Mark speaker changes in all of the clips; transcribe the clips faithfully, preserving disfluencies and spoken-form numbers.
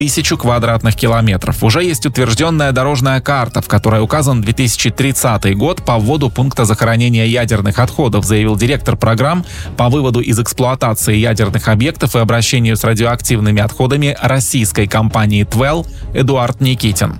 Speaker 1: тысячу квадратных километров. Уже есть утвержденная дорожная карта, в которой указан две тысячи тридцатый год по вводу пункта захоронения ядерных отходов, заявил директор программ по выводу из эксплуатации ядерных объектов и обращению с радиоактивными отходами российской компании ТВЭЛ Эдуард Никитин.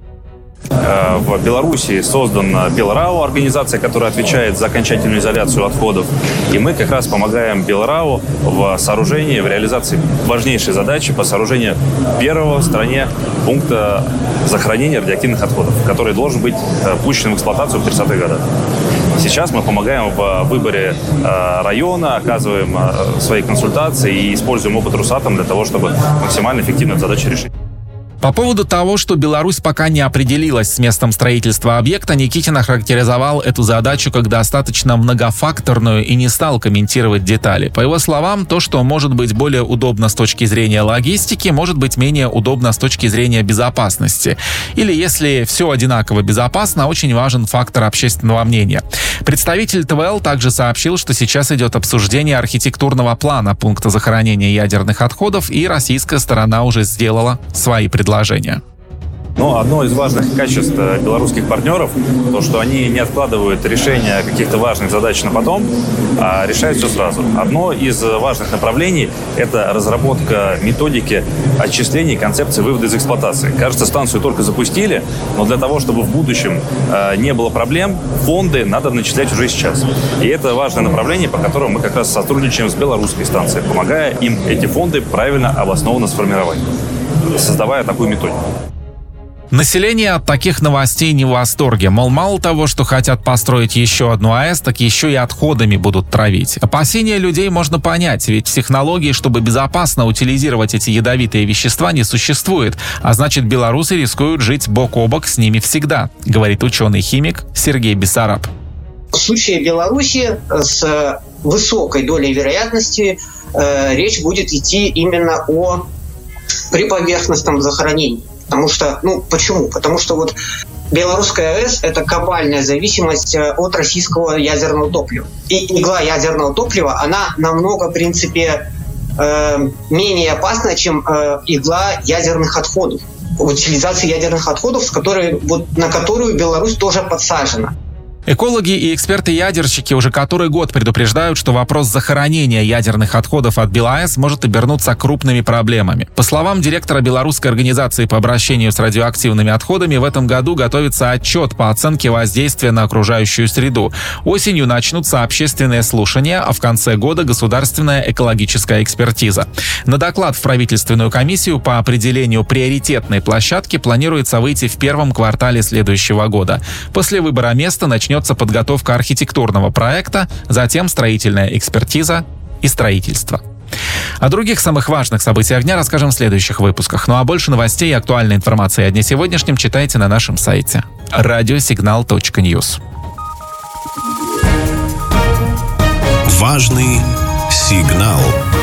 Speaker 2: В Беларуси создана Белрау, организация, которая отвечает за окончательную изоляцию отходов. И мы как раз помогаем Белрау в сооружении, в реализации важнейшей задачи по сооружению первого в стране пункта захоронения радиоактивных отходов, который должен быть пущен в эксплуатацию в тридцатых годах. Сейчас мы помогаем в выборе района, оказываем свои консультации и используем опыт Росатом для того, чтобы максимально эффективно эту задачу решить.
Speaker 1: По поводу того, что Беларусь пока не определилась с местом строительства объекта, Никитин охарактеризовал эту задачу как достаточно многофакторную и не стал комментировать детали. По его словам, то, что может быть более удобно с точки зрения логистики, может быть менее удобно с точки зрения безопасности. Или, если все одинаково безопасно, очень важен фактор общественного мнения. Представитель ТВЭЛ также сообщил, что сейчас идет обсуждение архитектурного плана пункта захоронения ядерных отходов, и российская сторона уже сделала свои предложения.
Speaker 2: Но одно из важных качеств белорусских партнеров – то, что они не откладывают решение каких-то важных задач на потом, а решают все сразу. Одно из важных направлений – это разработка методики отчислений концепции вывода из эксплуатации. Кажется, станцию только запустили, но для того, чтобы в будущем не было проблем, фонды надо начислять уже сейчас. И это важное направление, по которому мы как раз сотрудничаем с белорусской станцией, помогая им эти фонды правильно обоснованно сформировать, создавая такую методику.
Speaker 1: Население от таких новостей не в восторге. Мол, мало того, что хотят построить еще одну АЭС, так еще и отходами будут травить. Опасения людей можно понять, ведь технологии, чтобы безопасно утилизировать эти ядовитые вещества, не существует. А значит, белорусы рискуют жить бок о бок с ними всегда, говорит ученый-химик Сергей Бессараб.
Speaker 3: В случае Беларуси с высокой долей вероятности э, речь будет идти именно о приповерхностном захоронении. Потому что, ну, почему? Потому что вот белорусская АЭС – это глобальная зависимость от российского ядерного топлива. И игла ядерного топлива, она намного, в принципе, э, менее опасна, чем э, игла ядерных отходов. Утилизация ядерных отходов, с которой, вот, на которую Беларусь тоже подсажена.
Speaker 1: Экологи и эксперты-ядерщики уже который год предупреждают, что вопрос захоронения ядерных отходов от БелАЭС может обернуться крупными проблемами. По словам директора Белорусской организации по обращению с радиоактивными отходами, в этом году готовится отчет по оценке воздействия на окружающую среду. Осенью начнутся общественные слушания, а в конце года государственная экологическая экспертиза. На доклад в правительственную комиссию по определению приоритетной площадки планируется выйти в первом квартале следующего года. После выбора места начнется Начнется подготовка архитектурного проекта, затем строительная экспертиза и строительство. О других самых важных событиях дня расскажем в следующих выпусках. Ну а больше новостей и актуальной информации о дне сегодняшнем читайте на нашем сайте радиосигнал точка ньюс.
Speaker 4: Важный сигнал.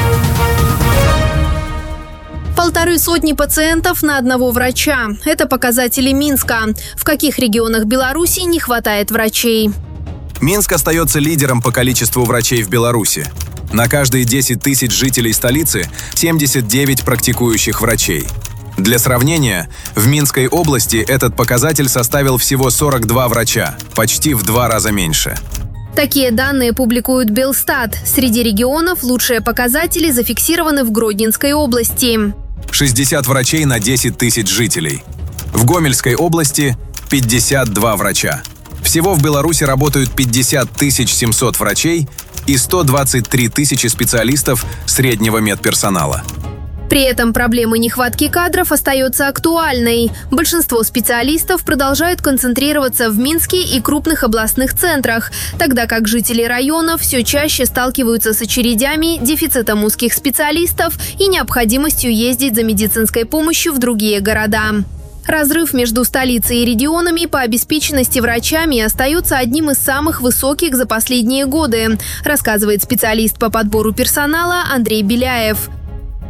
Speaker 5: Полторы сотни пациентов на одного врача. Это показатели Минска. В каких регионах Беларуси не хватает врачей?
Speaker 6: Минск остается лидером по количеству врачей в Беларуси. На каждые десять тысяч жителей столицы семьдесят девять практикующих врачей. Для сравнения, в Минской области этот показатель составил всего сорок два врача, почти в два раза меньше.
Speaker 5: Такие данные публикует Белстат. Среди регионов лучшие показатели зафиксированы в Гродненской области.
Speaker 6: шестьдесят врачей на десять тысяч жителей. В Гомельской области пятьдесят два врача. Всего в Беларуси работают пятьдесят тысяч семьсот врачей и сто двадцать три тысячи специалистов среднего медперсонала.
Speaker 5: При этом проблема нехватки кадров остается актуальной. Большинство специалистов продолжают концентрироваться в Минске и крупных областных центрах, тогда как жители районов все чаще сталкиваются с очередями, дефицитом узких специалистов и необходимостью ездить за медицинской помощью в другие города. Разрыв между столицей и регионами по обеспеченности врачами остается одним из самых высоких за последние годы, рассказывает специалист по подбору персонала Андрей Беляев.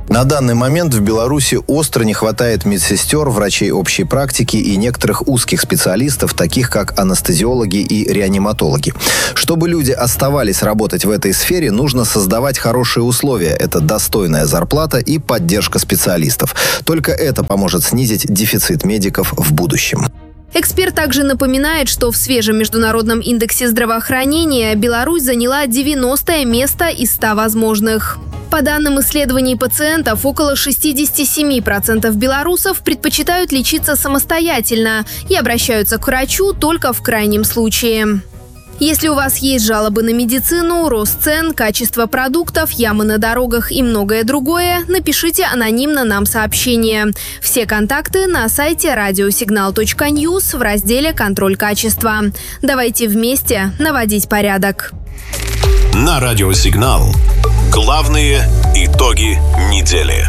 Speaker 4: На данный момент в Беларуси остро не хватает медсестер, врачей общей практики и некоторых узких специалистов, таких как анестезиологи и реаниматологи. Чтобы люди оставались работать в этой сфере, нужно создавать хорошие условия. Это достойная зарплата и поддержка специалистов. Только это поможет снизить дефицит медиков в будущем.
Speaker 5: Эксперт также напоминает, что в свежем международном индексе здравоохранения Беларусь заняла девяностое место из ста возможных. По данным исследований пациентов, около шестьдесят семь процентов белорусов предпочитают лечиться самостоятельно и обращаются к врачу только в крайнем случае. Если у вас есть жалобы на медицину, рост цен, качество продуктов, ямы на дорогах и многое другое, напишите анонимно нам сообщение. Все контакты на сайте радиосигнал точка ньюс в разделе «Контроль качества». Давайте вместе наводить порядок.
Speaker 7: На Радиосигнал. Главные итоги недели.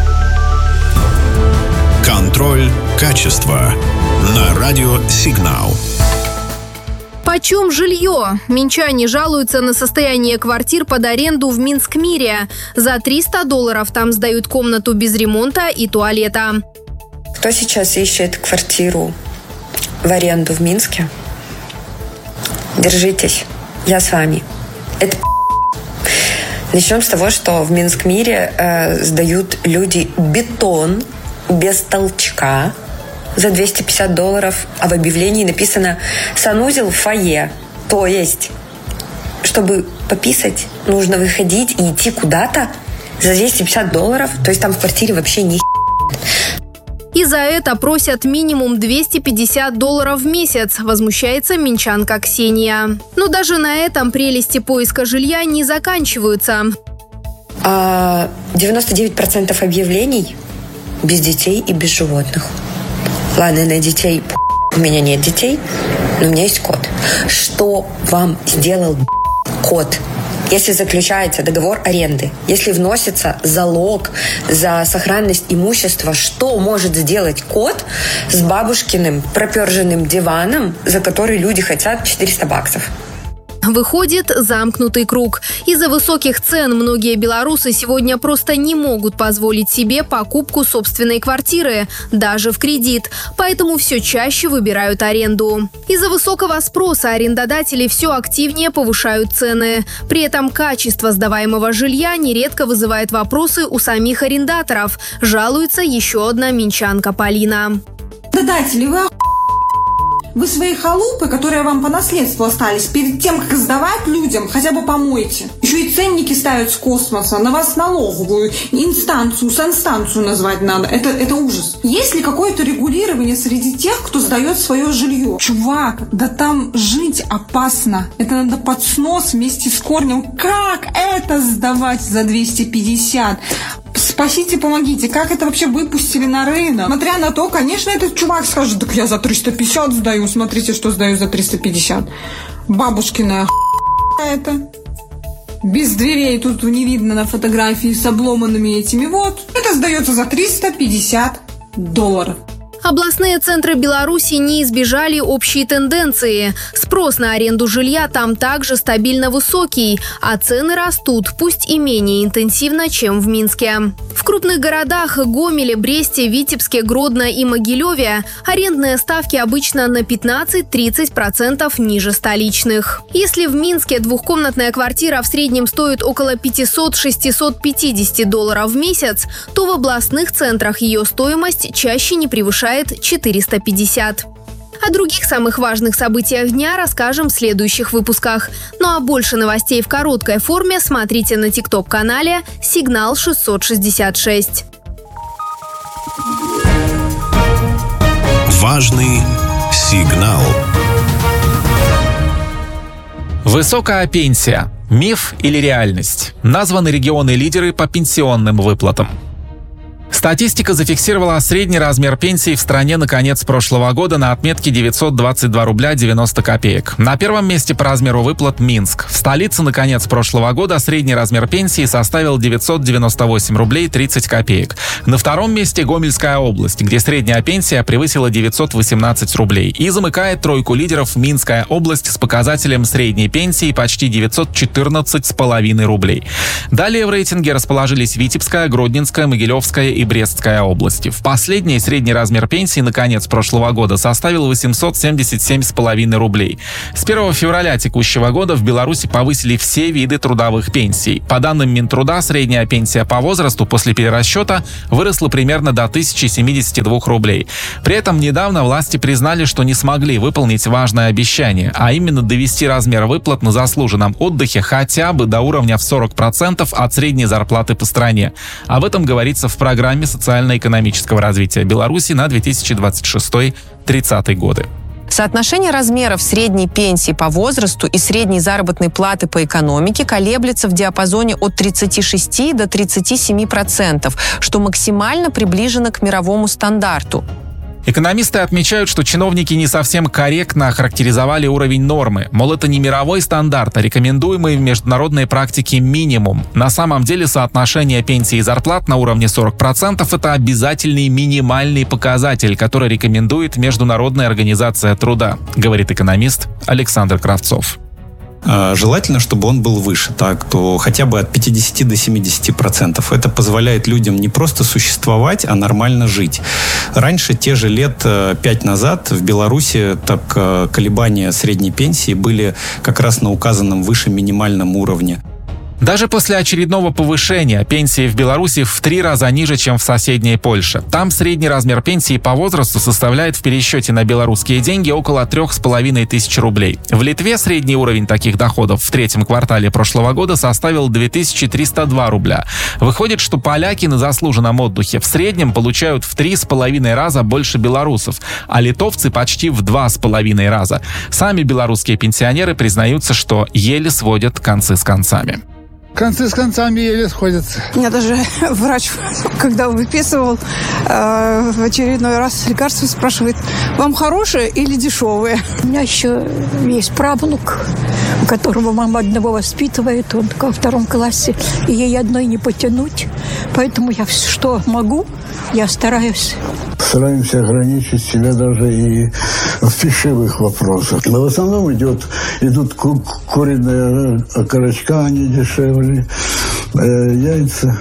Speaker 7: Контроль качества. На Радиосигнал.
Speaker 5: Почем жилье? Минчане жалуются на состояние квартир под аренду в Минскмире. За триста долларов там сдают комнату без ремонта и туалета.
Speaker 8: Кто сейчас ищет квартиру в аренду в Минске? Держитесь, я с вами. Это Начнем с того, что в Минскмире э, сдают люди бетон без толчка за двести пятьдесят долларов, а в объявлении написано «санузел в фойе». То есть, чтобы пописать, нужно выходить и идти куда-то за двести пятьдесят долларов. То есть там в квартире вообще ни
Speaker 5: И за это просят минимум двести пятьдесят долларов в месяц, возмущается минчанка Ксения. Но даже на этом прелести поиска жилья не заканчиваются.
Speaker 8: А девяносто девять процентов объявлений без детей и без животных. Ладно, на детей у меня нет детей, но у меня есть кот. Что вам сделал кот? Если заключается договор аренды, если вносится залог за сохранность имущества, что может сделать кот с бабушкиным проперженным диваном, за который люди хотят четыреста баксов?
Speaker 5: Выходит замкнутый круг. Из-за высоких цен многие белорусы сегодня просто не могут позволить себе покупку собственной квартиры, даже в кредит. Поэтому все чаще выбирают аренду. Из-за высокого спроса арендодатели все активнее повышают цены. При этом качество сдаваемого жилья нередко вызывает вопросы у самих арендаторов, жалуется еще одна минчанка Полина.
Speaker 9: Арендодатели, вы Вы свои халупы, которые вам по наследству остались, перед тем, как сдавать людям, хотя бы помойте. Еще и ценники ставят с космоса, на вас налоговую, инстанцию, санстанцию назвать надо. Это, это ужас. Есть ли какое-то регулирование среди тех, кто сдает свое жилье? Чувак, да там жить опасно. Это надо под снос вместе с корнем. Как это сдавать за двести пятьдесят? Спасите, помогите. Как это вообще выпустили на рынок? Смотря на то, конечно, этот чувак скажет, так я за триста пятьдесят сдаю. Смотрите, что сдаю за триста пятьдесят. Бабушкина это. Без дверей тут не видно на фотографии с обломанными этими вот. Это сдается за триста пятьдесят долларов.
Speaker 5: Областные центры Беларуси не избежали общей тенденции. Спрос на аренду жилья там также стабильно высокий, а цены растут, пусть и менее интенсивно, чем в Минске. В крупных городах Гомеле, Бресте, Витебске, Гродно и Могилеве арендные ставки обычно на пятнадцать-тридцать процентов ниже столичных. Если в Минске двухкомнатная квартира в среднем стоит около пятьсот-шестьсот пятьдесят долларов в месяц, то в областных центрах ее стоимость чаще не превышает четыреста пятьдесят. О других самых важных событиях дня расскажем в следующих выпусках. Ну а больше новостей в короткой форме смотрите на тикток-канале «Сигнал шестьсот шестьдесят шесть».
Speaker 7: Важный сигнал.
Speaker 1: Высокая пенсия. Миф или реальность? Названы регионы-лидеры по пенсионным выплатам. Статистика зафиксировала средний размер пенсии в стране на конец прошлого года на отметке девятьсот двадцать два рубля девяносто копеек. На первом месте по размеру выплат Минск. В столице на конец прошлого года средний размер пенсии составил девятьсот девяносто восемь рублей тридцать копеек. На втором месте Гомельская область, где средняя пенсия превысила девятьсот восемнадцать рублей. И замыкает тройку лидеров Минская область с показателем средней пенсии почти девятьсот четырнадцать с половиной рублей. Далее в рейтинге расположились Витебская, Гродненская, Могилевская и Брестская области. В последней средний размер пенсии на конец прошлого года составил восемьсот семьдесят семь с половиной рублей. С первого февраля текущего года в Беларуси повысили все виды трудовых пенсий. По данным Минтруда, средняя пенсия по возрасту после перерасчета выросла примерно до тысячи семидесяти двух рублей. При этом недавно власти признали, что не смогли выполнить важное обещание, а именно довести размер выплат на заслуженном отдыхе хотя бы до уровня в сорок процентов от средней зарплаты по стране. Об этом говорится в программе социально-экономического развития Беларуси на две тысячи двадцать шестой — тридцатый годы.
Speaker 10: Соотношение размеров средней пенсии по возрасту и средней заработной платы по экономике колеблется в диапазоне от тридцати шести до тридцати семи процентов, что максимально приближено к мировому стандарту.
Speaker 1: Экономисты отмечают, что чиновники не совсем корректно охарактеризовали уровень нормы. Мол, это не мировой стандарт, а рекомендуемый в международной практике минимум. На самом деле соотношение пенсии и зарплат на уровне сорок процентов – это обязательный минимальный показатель, который рекомендует Международная организация труда, говорит экономист Александр Кравцов.
Speaker 11: Желательно, чтобы он был выше, так, то хотя бы от пятидесяти до семидесяти процентов. Это позволяет людям не просто существовать, а нормально жить. Раньше, те же лет пять назад, в Беларуси так колебания средней пенсии были как раз на указанном выше минимальном уровне.
Speaker 1: Даже после очередного повышения пенсии в Беларуси в три раза ниже, чем в соседней Польше. Там средний размер пенсии по возрасту составляет в пересчете на белорусские деньги около трех с половиной тысяч рублей. В Литве средний уровень таких доходов в третьем квартале прошлого года составил две тысячи триста два рубля. Выходит, что поляки на заслуженном отдыхе в среднем получают в три с половиной раза больше белорусов, а литовцы почти в два с половиной раза. Сами белорусские пенсионеры признаются, что еле сводят концы с концами.
Speaker 12: Концы с концами еле сходятся.
Speaker 13: Меня даже врач, когда выписывал э, в очередной раз лекарства, спрашивает, вам хорошее или дешевое?
Speaker 14: У меня еще есть правнук, которого мама одного воспитывает, он во втором классе, и ей одной не потянуть. Поэтому я все, что могу, я стараюсь.
Speaker 12: Стараемся ограничить себя даже и в пищевых вопросах. Но в основном идет, идут ку- куриные окорочка, они дешевле, э, яйца,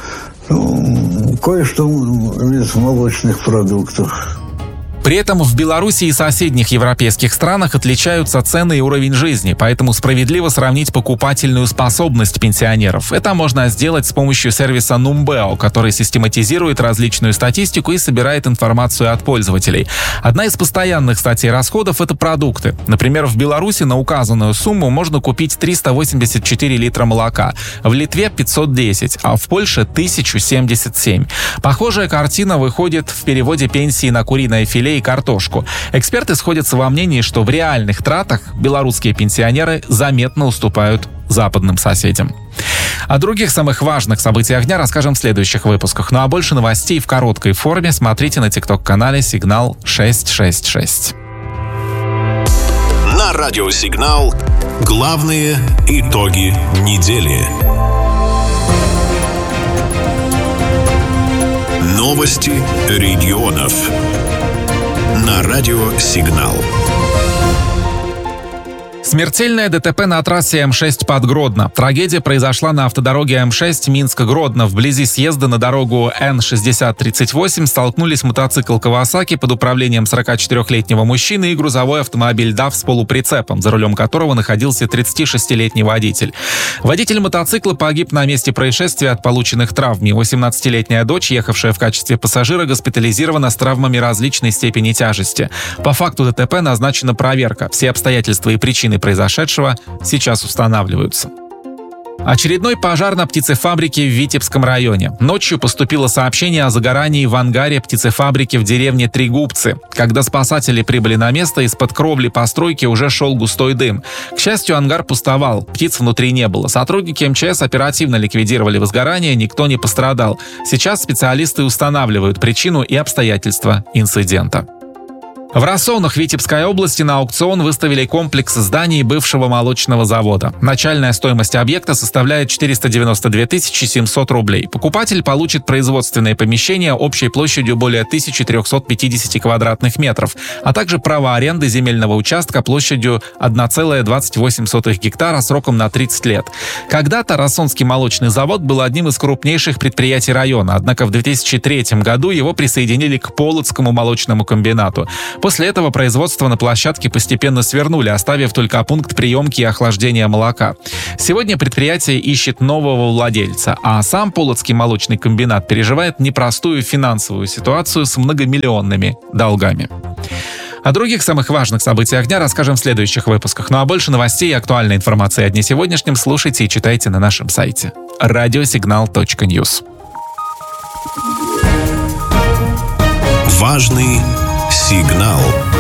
Speaker 12: ну, кое-что из молочных продуктов.
Speaker 1: При этом в Беларуси и соседних европейских странах отличаются цены и уровень жизни, поэтому справедливо сравнить покупательную способность пенсионеров. Это можно сделать с помощью сервиса Numbeo, который систематизирует различную статистику и собирает информацию от пользователей. Одна из постоянных статей расходов – это продукты. Например, в Беларуси на указанную сумму можно купить триста восемьдесят четыре литра молока, в Литве – пятьсот десять, а в Польше – тысяча семьдесят семь. Похожая картина выходит в переводе пенсии на куриное филе и картошку. Эксперты сходятся во мнении, что в реальных тратах белорусские пенсионеры заметно уступают западным соседям. О других самых важных событиях дня расскажем в следующих выпусках. Ну а больше новостей в короткой форме смотрите на тикток-канале «Сигнал шестьсот шестьдесят шесть».
Speaker 7: На радио «Сигнал» главные итоги недели. Новости регионов. На радио «Сигнал».
Speaker 1: Смертельное ДТП на трассе эм шесть под Гродно. Трагедия произошла на автодороге эм шесть Минск-Гродно. Вблизи съезда на дорогу эн шестьдесят тридцать восемь столкнулись мотоцикл Кавасаки под управлением сорокачетырёхлетнего мужчины и грузовой автомобиль даф с полуприцепом, за рулем которого находился тридцатишестилетний водитель. Водитель мотоцикла погиб на месте происшествия от полученных травм. Его семнадцатилетняя дочь, ехавшая в качестве пассажира, госпитализирована с травмами различной степени тяжести. По факту ДТП назначена проверка. Все обстоятельства и причины произошедшего сейчас устанавливаются. Очередной пожар на птицефабрике в Витебском районе. Ночью поступило сообщение о загорании в ангаре птицефабрики в деревне Трегубцы. Когда спасатели прибыли на место, из-под кровли постройки уже шел густой дым. К счастью, ангар пустовал, птиц внутри не было. Сотрудники эм че эс оперативно ликвидировали возгорание, никто не пострадал. Сейчас специалисты устанавливают причину и обстоятельства инцидента. В Рассонах Витебской области на аукцион выставили комплекс зданий бывшего молочного завода. Начальная стоимость объекта составляет четыреста девяносто две тысячи семьсот рублей. Покупатель получит производственное помещение общей площадью более тысяча триста пятьдесят квадратных метров, а также право аренды земельного участка площадью одна целая двадцать восемь сотых гектара сроком на тридцать лет. Когда-то Рассонский молочный завод был одним из крупнейших предприятий района, однако в две тысячи третьем году его присоединили к Полоцкому молочному комбинату. После этого производство на площадке постепенно свернули, оставив только пункт приемки и охлаждения молока. Сегодня предприятие ищет нового владельца, а сам Полоцкий молочный комбинат переживает непростую финансовую ситуацию с многомиллионными долгами. О других самых важных событиях дня расскажем в следующих выпусках. Ну а больше новостей и актуальной информации о дне сегодняшнем слушайте и читайте на нашем сайте радиосигнал точка ньюс.
Speaker 7: Важный сигнал.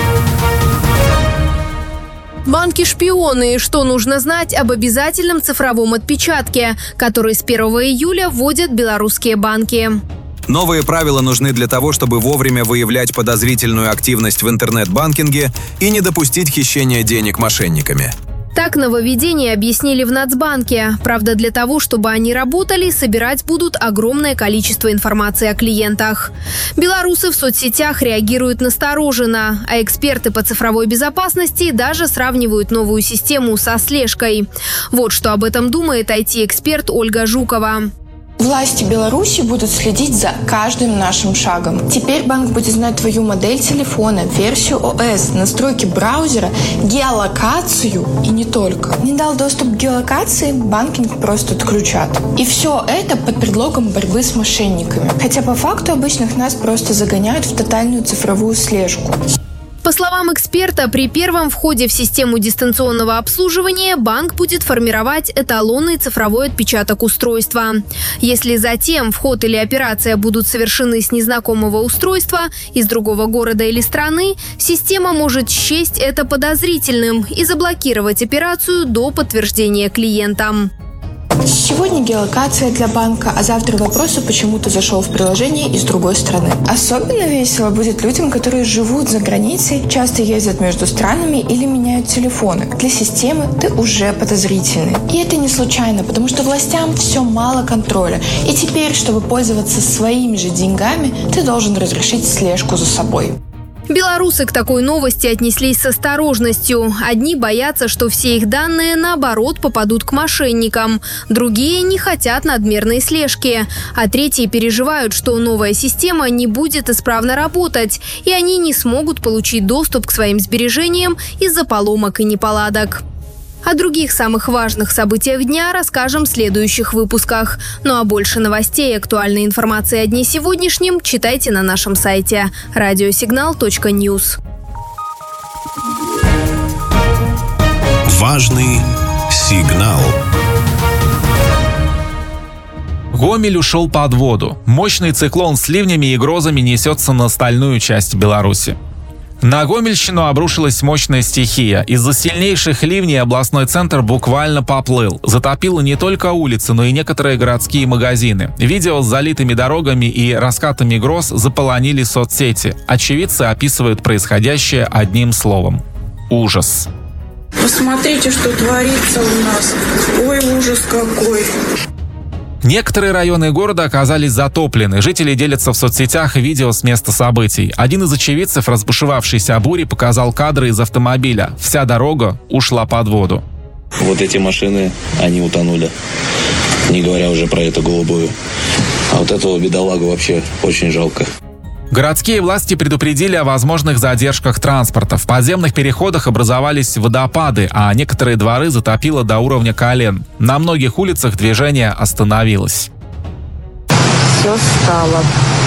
Speaker 5: Банки-шпионы. Что нужно знать об обязательном цифровом отпечатке, который с первого июля вводят белорусские банки?
Speaker 6: Новые правила нужны для того, чтобы вовремя выявлять подозрительную активность в интернет-банкинге и не допустить хищения денег мошенниками.
Speaker 5: Так нововведения объяснили в Нацбанке. Правда, для того, чтобы они работали, собирать будут огромное количество информации о клиентах. Белорусы в соцсетях реагируют настороженно, а эксперты по цифровой безопасности даже сравнивают новую систему со слежкой. Вот что об этом думает ай ти-эксперт Ольга Жукова.
Speaker 15: Власти Беларуси будут следить за каждым нашим шагом. Теперь банк будет знать твою модель телефона, версию о эс, настройки браузера, геолокацию и не только. Не дал доступ к геолокации, банкинг просто отключат. И все это под предлогом борьбы с мошенниками. Хотя по факту обычных нас просто загоняют в тотальную цифровую слежку.
Speaker 5: По словам эксперта, при первом входе в систему дистанционного обслуживания банк будет формировать эталонный цифровой отпечаток устройства. Если затем вход или операция будут совершены с незнакомого устройства из другого города или страны, система может счесть это подозрительным и заблокировать операцию до подтверждения клиентам.
Speaker 15: Сегодня геолокация для банка, а завтра вопросы почему-то зашел в приложение из другой страны. Особенно весело будет людям, которые живут за границей, часто ездят между странами или меняют телефоны. Для системы ты уже подозрительный. И это не случайно, потому что властям все мало контроля. И теперь, чтобы пользоваться своими же деньгами, ты должен разрешить слежку за собой.
Speaker 5: Белорусы к такой новости отнеслись с осторожностью. Одни боятся, что все их данные, наоборот, попадут к мошенникам. Другие не хотят надмерной слежки. А третьи переживают, что новая система не будет исправно работать, и они не смогут получить доступ к своим сбережениям из-за поломок и неполадок. О других самых важных событиях дня расскажем в следующих выпусках. Ну а больше новостей и актуальной информации о дне сегодняшнем читайте на нашем сайте радиосигнал точка ньюс.
Speaker 7: Важный сигнал.
Speaker 1: Гомель ушел под воду. Мощный циклон с ливнями и грозами несется на остальную часть Беларуси. На Гомельщину обрушилась мощная стихия. Из-за сильнейших ливней областной центр буквально поплыл. Затопило не только улицы, но и некоторые городские магазины. Видео с залитыми дорогами и раскатами гроз заполонили соцсети. Очевидцы описывают происходящее одним словом – ужас.
Speaker 16: Посмотрите, что творится у нас. Ой, ужас какой.
Speaker 1: Некоторые районы города оказались затоплены. Жители делятся в соцсетях видео с места событий. Один из очевидцев разбушевавшейся бури показал кадры из автомобиля. Вся дорога ушла под воду.
Speaker 17: Вот эти машины, они утонули. Не говоря уже про эту голубую. А вот этого бедолагу вообще очень жалко.
Speaker 1: Городские власти предупредили о возможных задержках транспорта. В подземных переходах образовались водопады, а некоторые дворы затопило до уровня колен. На многих улицах движение остановилось.
Speaker 18: Все стало.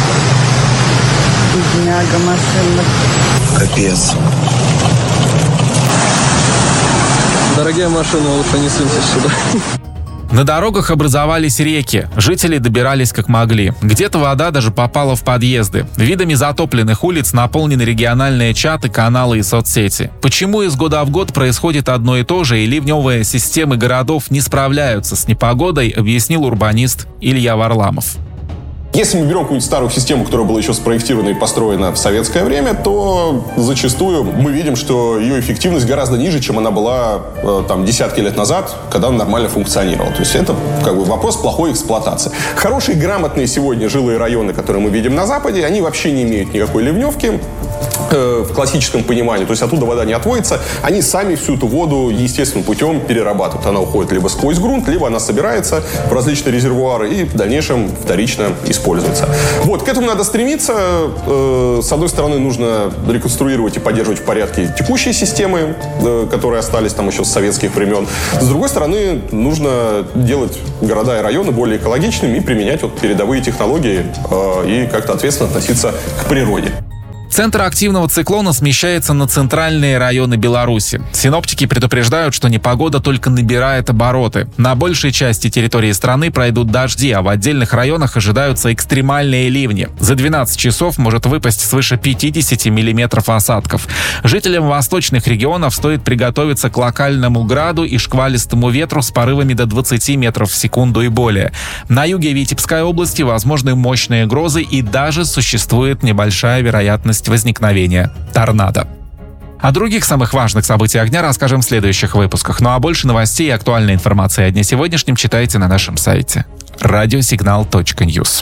Speaker 18: Бедняга машина.
Speaker 17: Капец.
Speaker 19: Дорогие машины, лучше не суньтесь сюда.
Speaker 1: На дорогах образовались реки, жители добирались как могли. Где-то вода даже попала в подъезды. Видами затопленных улиц наполнены региональные чаты, каналы и соцсети. Почему из года в год происходит одно и то же, и ливневые системы городов не справляются с непогодой, объяснил урбанист Илья Варламов.
Speaker 19: Если мы берем какую-нибудь старую систему, которая была еще спроектирована и построена в советское время, то зачастую мы видим, что ее эффективность гораздо ниже, чем она была э, там, десятки лет назад, когда она нормально функционировала. То есть это как бы вопрос плохой эксплуатации. Хорошие, грамотные сегодня жилые районы, которые мы видим на Западе, они вообще не имеют никакой ливневки э, в классическом понимании. То есть оттуда вода не отводится. Они сами всю эту воду естественным путем перерабатывают. Она уходит либо сквозь грунт, либо она собирается в различные резервуары и в дальнейшем вторично используется. используется. Вот, к этому надо стремиться. С одной стороны, нужно реконструировать и поддерживать в порядке текущие системы, которые остались там еще с советских времен. С другой стороны, нужно делать города и районы более экологичными и применять вот передовые технологии и как-то ответственно относиться к природе.
Speaker 1: Центр активного циклона смещается на центральные районы Беларуси. Синоптики предупреждают, что непогода только набирает обороты. На большей части территории страны пройдут дожди, а в отдельных районах ожидаются экстремальные ливни. За двенадцать часов может выпасть свыше пятидесяти миллиметров осадков. Жителям восточных регионов стоит приготовиться к локальному граду и шквалистому ветру с порывами до двадцати метров в секунду и более. На юге Витебской области возможны мощные грозы и даже существует небольшая вероятность возникновения торнадо. О других самых важных событиях дня расскажем в следующих выпусках. Ну а больше новостей и актуальной информации о дне сегодняшнем читайте на нашем сайте радиосигнал точка ньюс.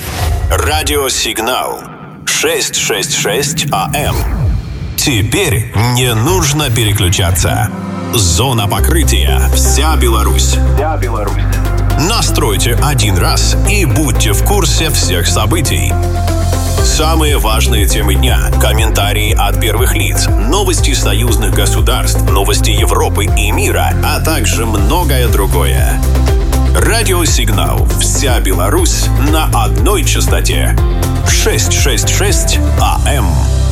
Speaker 7: Радиосигнал шестьсот шестьдесят шесть АМ. Теперь не нужно переключаться. Зона покрытия. Вся Беларусь. Вся Беларусь. Настройте один раз и будьте в курсе всех событий. Самые важные темы дня, комментарии от первых лиц, новости союзных государств, новости Европы и мира, а также многое другое. Радиосигнал «Вся Беларусь» на одной частоте. шестьсот шестьдесят шесть АМ.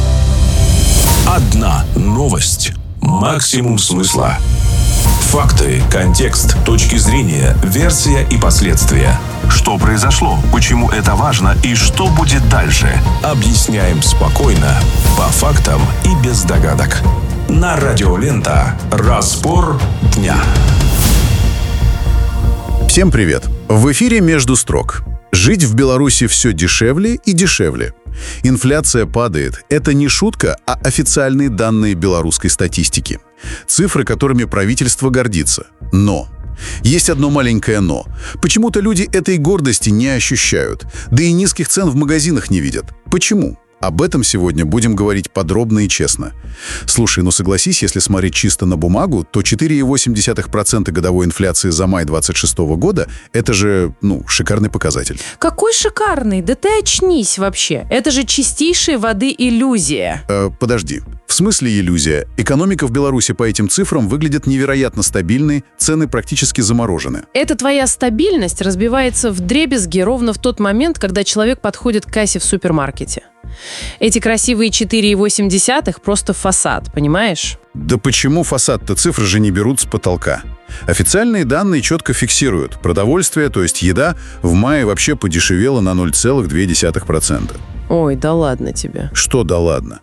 Speaker 7: Одна новость. Максимум смысла. Факты, контекст, точки зрения, версия и последствия. Что произошло, почему это важно и что будет дальше. Объясняем спокойно, по фактам и без догадок. На Радиолента. Разбор дня.
Speaker 20: Всем привет. В эфире «Между строк». Жить в Беларуси все дешевле и дешевле. Инфляция падает. Это не шутка, а официальные данные белорусской статистики. Цифры, которыми правительство гордится. Но. Есть одно маленькое «но». Почему-то люди этой гордости не ощущают, да и низких цен в магазинах не видят. Почему? Об этом сегодня будем говорить подробно и честно. Слушай, ну согласись, если смотреть чисто на бумагу, то четыре целых восемь десятых процента годовой инфляции за май двадцать шестого года – это же, ну, шикарный показатель.
Speaker 21: Какой шикарный? Да ты очнись вообще. Это же чистейшей воды иллюзия.
Speaker 20: Э, подожди. В смысле иллюзия? Экономика в Беларуси по этим цифрам выглядит невероятно стабильной, цены практически заморожены.
Speaker 21: Эта твоя стабильность разбивается вдребезги ровно в тот момент, когда человек подходит к кассе в супермаркете. Эти красивые четыре целых восемь десятых просто фасад, понимаешь?
Speaker 20: Да почему фасад-то? Цифры же не берут с потолка. Официальные данные четко фиксируют. Продовольствие, то есть еда, в мае вообще подешевело на ноль целых две десятых процента.
Speaker 21: Ой, да ладно тебе.
Speaker 20: Что да ладно?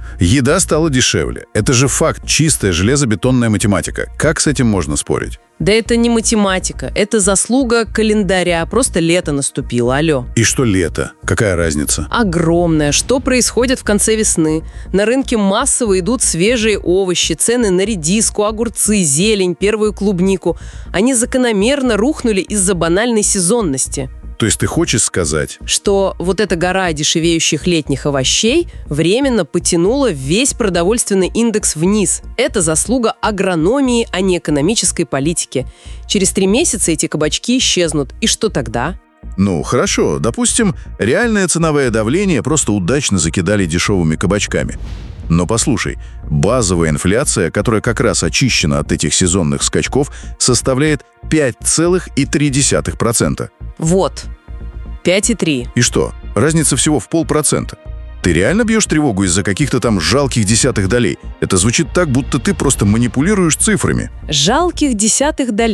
Speaker 20: Еда стала дешевле. Это же факт, чистая железобетонная математика. Как с этим можно спорить?
Speaker 21: Да это не математика, это заслуга календаря. Просто лето наступило, алло.
Speaker 20: И что лето? Какая разница?
Speaker 21: Огромная. Что происходит в конце весны? На рынке массово идут свежие овощи, цены на редиску, огурцы, зелень, первую клубнику. Они закономерно рухнули из-за банальной сезонности.
Speaker 20: То есть ты хочешь сказать,
Speaker 21: что вот эта гора дешевеющих летних овощей временно потянула весь продовольственный индекс вниз. Это заслуга агрономии, а не экономической политики. Через три месяца эти кабачки исчезнут. И что тогда?
Speaker 20: Ну, хорошо. Допустим, реальное ценовое давление просто удачно закидали дешевыми кабачками. Но послушай, базовая инфляция, которая как раз очищена от этих сезонных скачков, составляет пять целых три десятых процента.
Speaker 21: Вот. пять целых три десятых.
Speaker 20: И что? Разница всего в полпроцента. Ты реально бьешь тревогу из-за каких-то там жалких десятых долей? Это звучит так, будто ты просто манипулируешь цифрами.
Speaker 21: Жалких десятых долей.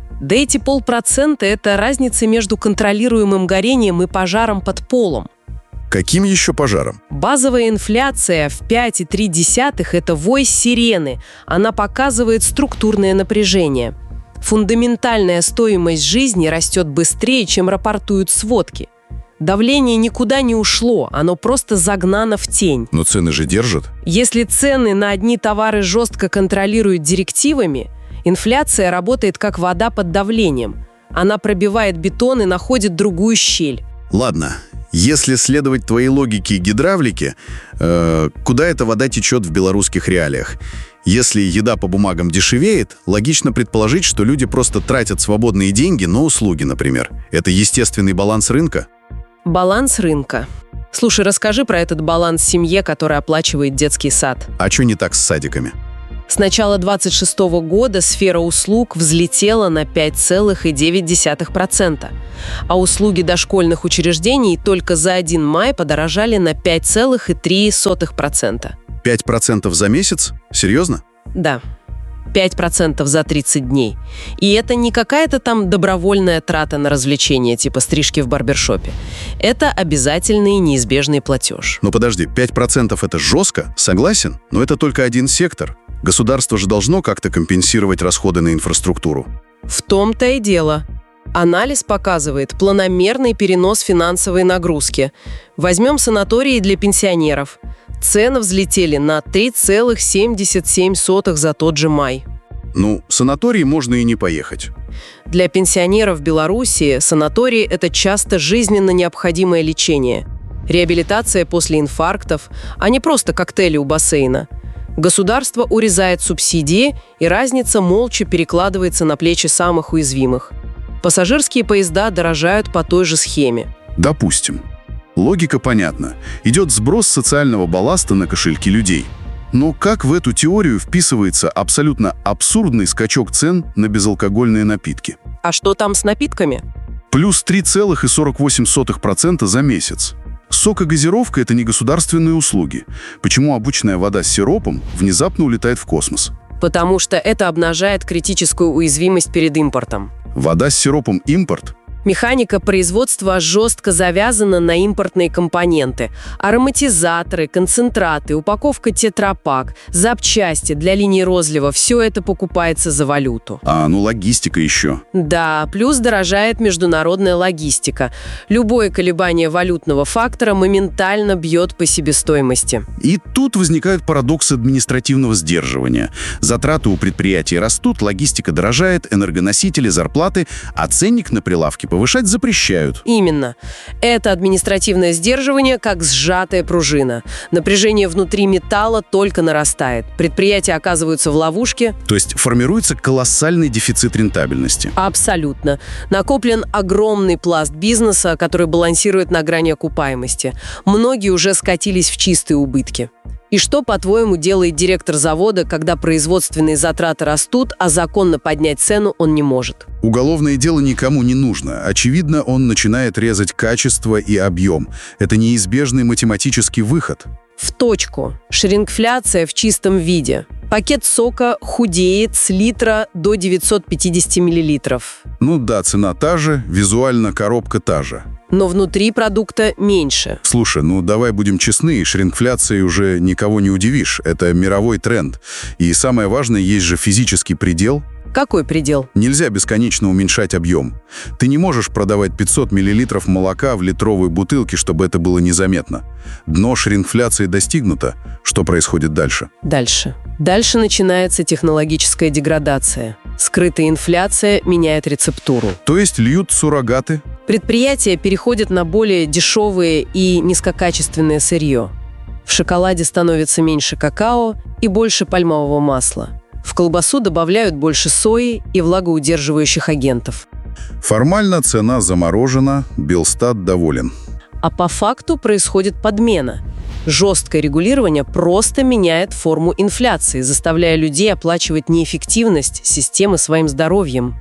Speaker 21: Да эти полпроцента – это разница между контролируемым горением и пожаром под полом.
Speaker 20: Каким еще пожаром?
Speaker 21: Базовая инфляция в пять целых три десятых – это вой сирены. Она показывает структурное напряжение. Фундаментальная стоимость жизни растет быстрее, чем рапортуют сводки. Давление никуда не ушло, оно просто загнано в тень.
Speaker 20: Но цены же держат.
Speaker 21: Если цены на одни товары жестко контролируют директивами, инфляция работает как вода под давлением. Она пробивает бетон и находит другую щель.
Speaker 20: Ладно, если следовать твоей логике гидравлики, э, куда эта вода течет в белорусских реалиях? Если еда по бумагам дешевеет, логично предположить, что люди просто тратят свободные деньги на услуги, например. Это естественный баланс рынка?
Speaker 21: Баланс рынка. Слушай, расскажи про этот баланс семье, который оплачивает детский сад.
Speaker 20: А что не так с садиками?
Speaker 21: С начала двадцать шестого года сфера услуг взлетела на пять целых девять десятых процента, а услуги дошкольных учреждений только за один май подорожали на пять целых три десятых процента.
Speaker 20: пять процентов за месяц? Серьезно?
Speaker 21: Да. пять процентов за тридцать дней. И это не какая-то там добровольная трата на развлечения, типа стрижки в барбершопе. Это обязательный неизбежный платеж.
Speaker 20: Но подожди, пять процентов это жестко? Согласен? Но это только один сектор. Государство же должно как-то компенсировать расходы на инфраструктуру.
Speaker 21: В том-то и дело. Анализ показывает планомерный перенос финансовой нагрузки. Возьмем санатории для пенсионеров. Цены взлетели на три целых семьдесят семь сотых за тот же май.
Speaker 20: Ну, в санаторий можно и не поехать.
Speaker 21: Для пенсионеров Беларуси санатории – это часто жизненно необходимое лечение. Реабилитация после инфарктов, а не просто коктейли у бассейна. Государство урезает субсидии, и разница молча перекладывается на плечи самых уязвимых. Пассажирские поезда дорожают по той же схеме.
Speaker 20: Допустим. Логика понятна. Идет сброс социального балласта на кошельки людей. Но как в эту теорию вписывается абсолютно абсурдный скачок цен на безалкогольные напитки?
Speaker 21: А что там с напитками?
Speaker 20: Плюс три целых сорок восемь сотых процента за месяц. Сок и газировка – это не государственные услуги. Почему обычная вода с сиропом внезапно улетает в космос?
Speaker 21: Потому что это обнажает критическую уязвимость перед импортом.
Speaker 20: Вода с сиропом – импорт?
Speaker 21: Механика производства жестко завязана на импортные компоненты. Ароматизаторы, концентраты, упаковка тетрапак, запчасти для линии розлива – все это покупается за валюту.
Speaker 20: А, ну логистика еще.
Speaker 21: Да, плюс дорожает международная логистика. Любое колебание валютного фактора моментально бьет по себестоимости.
Speaker 20: И тут возникают парадоксы административного сдерживания. Затраты у предприятий растут, логистика дорожает, энергоносители, зарплаты, а ценник на прилавке повышать запрещают.
Speaker 21: Именно. Это административное сдерживание как сжатая пружина. Напряжение внутри металла только нарастает. Предприятия оказываются в ловушке.
Speaker 20: То есть формируется колоссальный дефицит рентабельности.
Speaker 21: Абсолютно. Накоплен огромный пласт бизнеса, который балансирует на грани окупаемости. Многие уже скатились в чистые убытки. И что, по-твоему, делает директор завода, когда производственные затраты растут, а законно поднять цену он не может?
Speaker 20: Уголовное дело никому не нужно. Очевидно, он начинает резать качество и объем. Это неизбежный математический выход.
Speaker 21: В точку. Шрингфляция в чистом виде. Пакет сока худеет с литра до девятьсот пятьдесят миллилитров.
Speaker 20: Ну да, цена та же, визуально коробка та же.
Speaker 21: Но внутри продукта меньше.
Speaker 20: Слушай, ну давай будем честны, шрингфляцией уже никого не удивишь. Это мировой тренд. И самое важное, есть же физический предел.
Speaker 21: Какой предел?
Speaker 20: Нельзя бесконечно уменьшать объем. Ты не можешь продавать пятьсот миллилитров молока в литровой бутылке, чтобы это было незаметно. Дно шрингфляции достигнуто. Что происходит дальше?
Speaker 21: Дальше. Дальше начинается технологическая деградация. Скрытая инфляция меняет рецептуру.
Speaker 20: То есть льют суррогаты?
Speaker 21: Предприятия переходят на более дешевое и низкокачественное сырье. В шоколаде становится меньше какао и больше пальмового масла. В колбасу добавляют больше сои и влагоудерживающих агентов.
Speaker 20: Формально цена заморожена, Белстат доволен.
Speaker 21: А по факту происходит подмена. Жесткое регулирование просто меняет форму инфляции, заставляя людей оплачивать неэффективность системы своим здоровьем.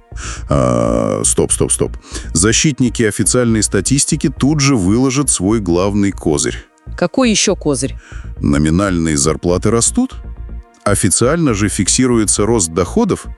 Speaker 20: А, стоп, стоп, стоп. Защитники официальной статистики тут же выложат свой главный козырь.
Speaker 21: Какой еще козырь?
Speaker 20: Номинальные зарплаты растут? Официально же фиксируется рост доходов,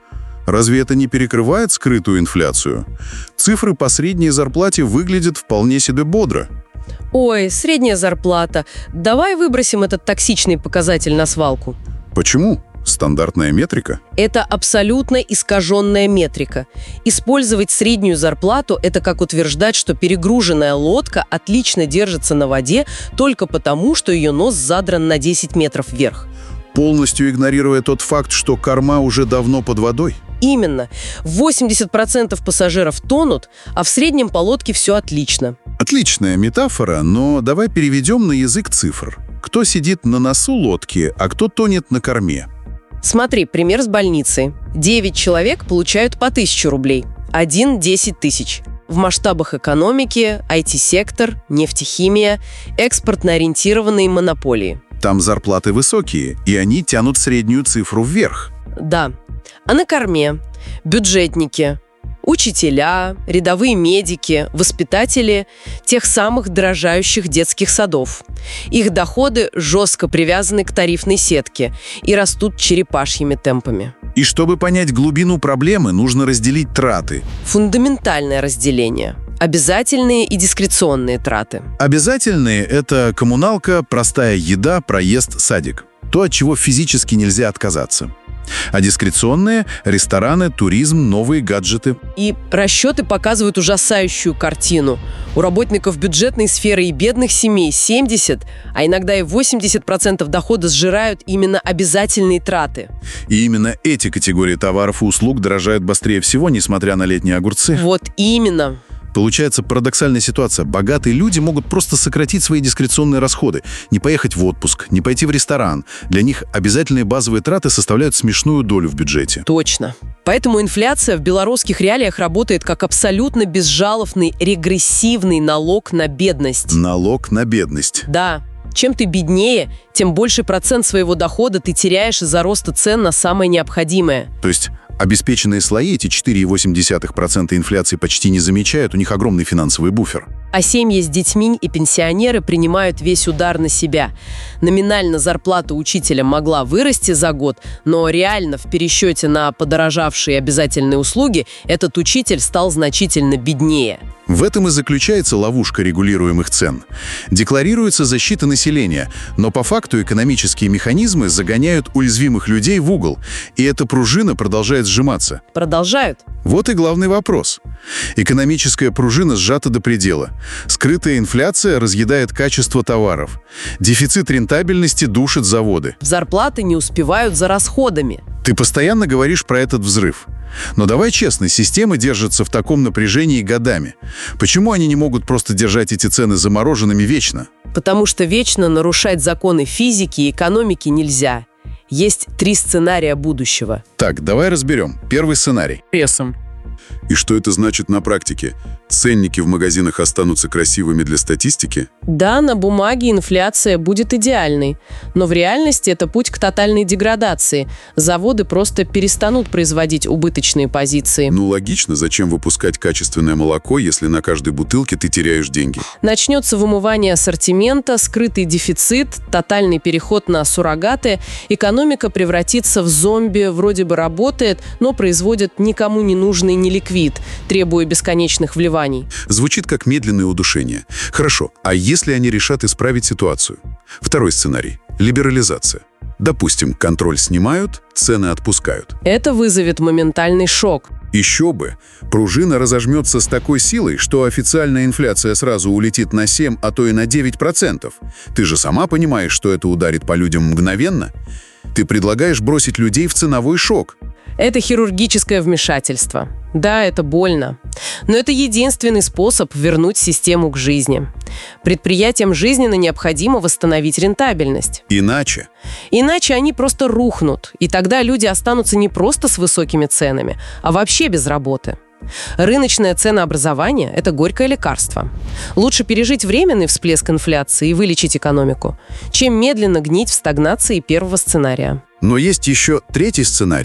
Speaker 20: Разве это не перекрывает скрытую инфляцию? Цифры по средней зарплате выглядят вполне себе бодро.
Speaker 21: Ой, средняя зарплата. Давай выбросим этот токсичный показатель на свалку.
Speaker 20: Почему? Стандартная метрика?
Speaker 21: Это абсолютно искаженная метрика. Использовать среднюю зарплату – это как утверждать, что перегруженная лодка отлично держится на воде только потому, что ее нос задран на десять метров вверх.
Speaker 20: Полностью игнорируя тот факт, что корма уже давно под водой?
Speaker 21: Именно. восемьдесят процентов пассажиров тонут, а в среднем по лодке все отлично.
Speaker 20: Отличная метафора, но давай переведем на язык цифр. Кто сидит на носу лодки, а кто тонет на корме?
Speaker 21: Смотри, пример с больницей. девять человек получают по тысяче рублей, один – десять тысяч. В масштабах экономики ай ти-сектор, нефтехимия, экспортно-ориентированные монополии.
Speaker 20: Там зарплаты высокие, и они тянут среднюю цифру вверх.
Speaker 21: Да. А на корме бюджетники, учителя, рядовые медики, воспитатели тех самых дорожающих детских садов. Их доходы жестко привязаны к тарифной сетке и растут черепашьими темпами.
Speaker 20: И чтобы понять глубину проблемы, нужно разделить траты.
Speaker 21: Фундаментальное разделение. Обязательные и дискреционные траты.
Speaker 20: Обязательные – это коммуналка, простая еда, проезд, садик. То, от чего физически нельзя отказаться. А дискреционные – рестораны, туризм, новые гаджеты.
Speaker 21: И расчеты показывают ужасающую картину. У работников бюджетной сферы и бедных семей семьдесят, а иногда и восемьдесят процентов дохода сжирают именно обязательные траты.
Speaker 20: И именно эти категории товаров и услуг дорожают быстрее всего, несмотря на летние огурцы.
Speaker 21: Вот именно.
Speaker 20: Получается парадоксальная ситуация. Богатые люди могут просто сократить свои дискреционные расходы, не поехать в отпуск, не пойти в ресторан. Для них обязательные базовые траты составляют смешную долю в бюджете.
Speaker 21: Точно. Поэтому инфляция в белорусских реалиях работает как абсолютно безжалостный регрессивный налог на бедность.
Speaker 20: Налог на бедность.
Speaker 21: Да. Чем ты беднее, тем больше процент своего дохода ты теряешь из-за роста цен на самое необходимое.
Speaker 20: То есть обеспеченные слои эти четыре целых восемь десятых процента инфляции почти не замечают, у них огромный финансовый буфер.
Speaker 21: А семьи с детьми и пенсионеры принимают весь удар на себя. Номинально зарплата учителя могла вырасти за год, но реально в пересчете на подорожавшие обязательные услуги этот учитель стал значительно беднее.
Speaker 20: В этом и заключается ловушка регулируемых цен. Декларируется защита населения, но по факту экономические механизмы загоняют уязвимых людей в угол, и эта пружина продолжает сжиматься.
Speaker 21: Продолжают.
Speaker 20: Вот и главный вопрос. Экономическая пружина сжата до предела. Скрытая инфляция разъедает качество товаров. Дефицит рентабельности душит заводы.
Speaker 21: Зарплаты не успевают за расходами.
Speaker 20: Ты постоянно говоришь про этот взрыв. Но давай честно, системы держатся в таком напряжении годами. Почему они не могут просто держать эти цены замороженными вечно?
Speaker 21: Потому что вечно нарушать законы физики и экономики нельзя. Есть три сценария будущего.
Speaker 20: Так, давай разберем. Первый сценарий.
Speaker 21: Прессом.
Speaker 20: И что это значит на практике? Ценники в магазинах останутся красивыми для статистики?
Speaker 21: Да, на бумаге инфляция будет идеальной, но в реальности это путь к тотальной деградации. Заводы просто перестанут производить убыточные позиции.
Speaker 20: Ну, логично. Зачем выпускать качественное молоко, если на каждой бутылке ты теряешь деньги?
Speaker 21: Начнется вымывание ассортимента, скрытый дефицит, тотальный переход на суррогаты. Экономика превратится в зомби, вроде бы работает, но производит никому не нужный неликвид, требуя бесконечных вливаний.
Speaker 20: Звучит как медленное удушение. Хорошо, а если они решат исправить ситуацию? Второй сценарий – либерализация. Допустим, контроль снимают, цены отпускают.
Speaker 21: Это вызовет моментальный шок.
Speaker 20: Еще бы. Пружина разожмется с такой силой, что официальная инфляция сразу улетит на семь, а то и на девять процентов. Ты же сама понимаешь, что это ударит по людям мгновенно? Ты предлагаешь бросить людей в ценовой шок.
Speaker 21: Это хирургическое вмешательство. Да, это больно. Но это единственный способ вернуть систему к жизни. Предприятиям жизненно необходимо восстановить рентабельность.
Speaker 20: Иначе?
Speaker 21: Иначе они просто рухнут, и тогда люди останутся не просто с высокими ценами, а вообще без работы. Рыночное ценообразование – это горькое лекарство. Лучше пережить временный всплеск инфляции и вылечить экономику, чем медленно гнить в стагнации первого сценария.
Speaker 20: Но есть еще третий сценарий.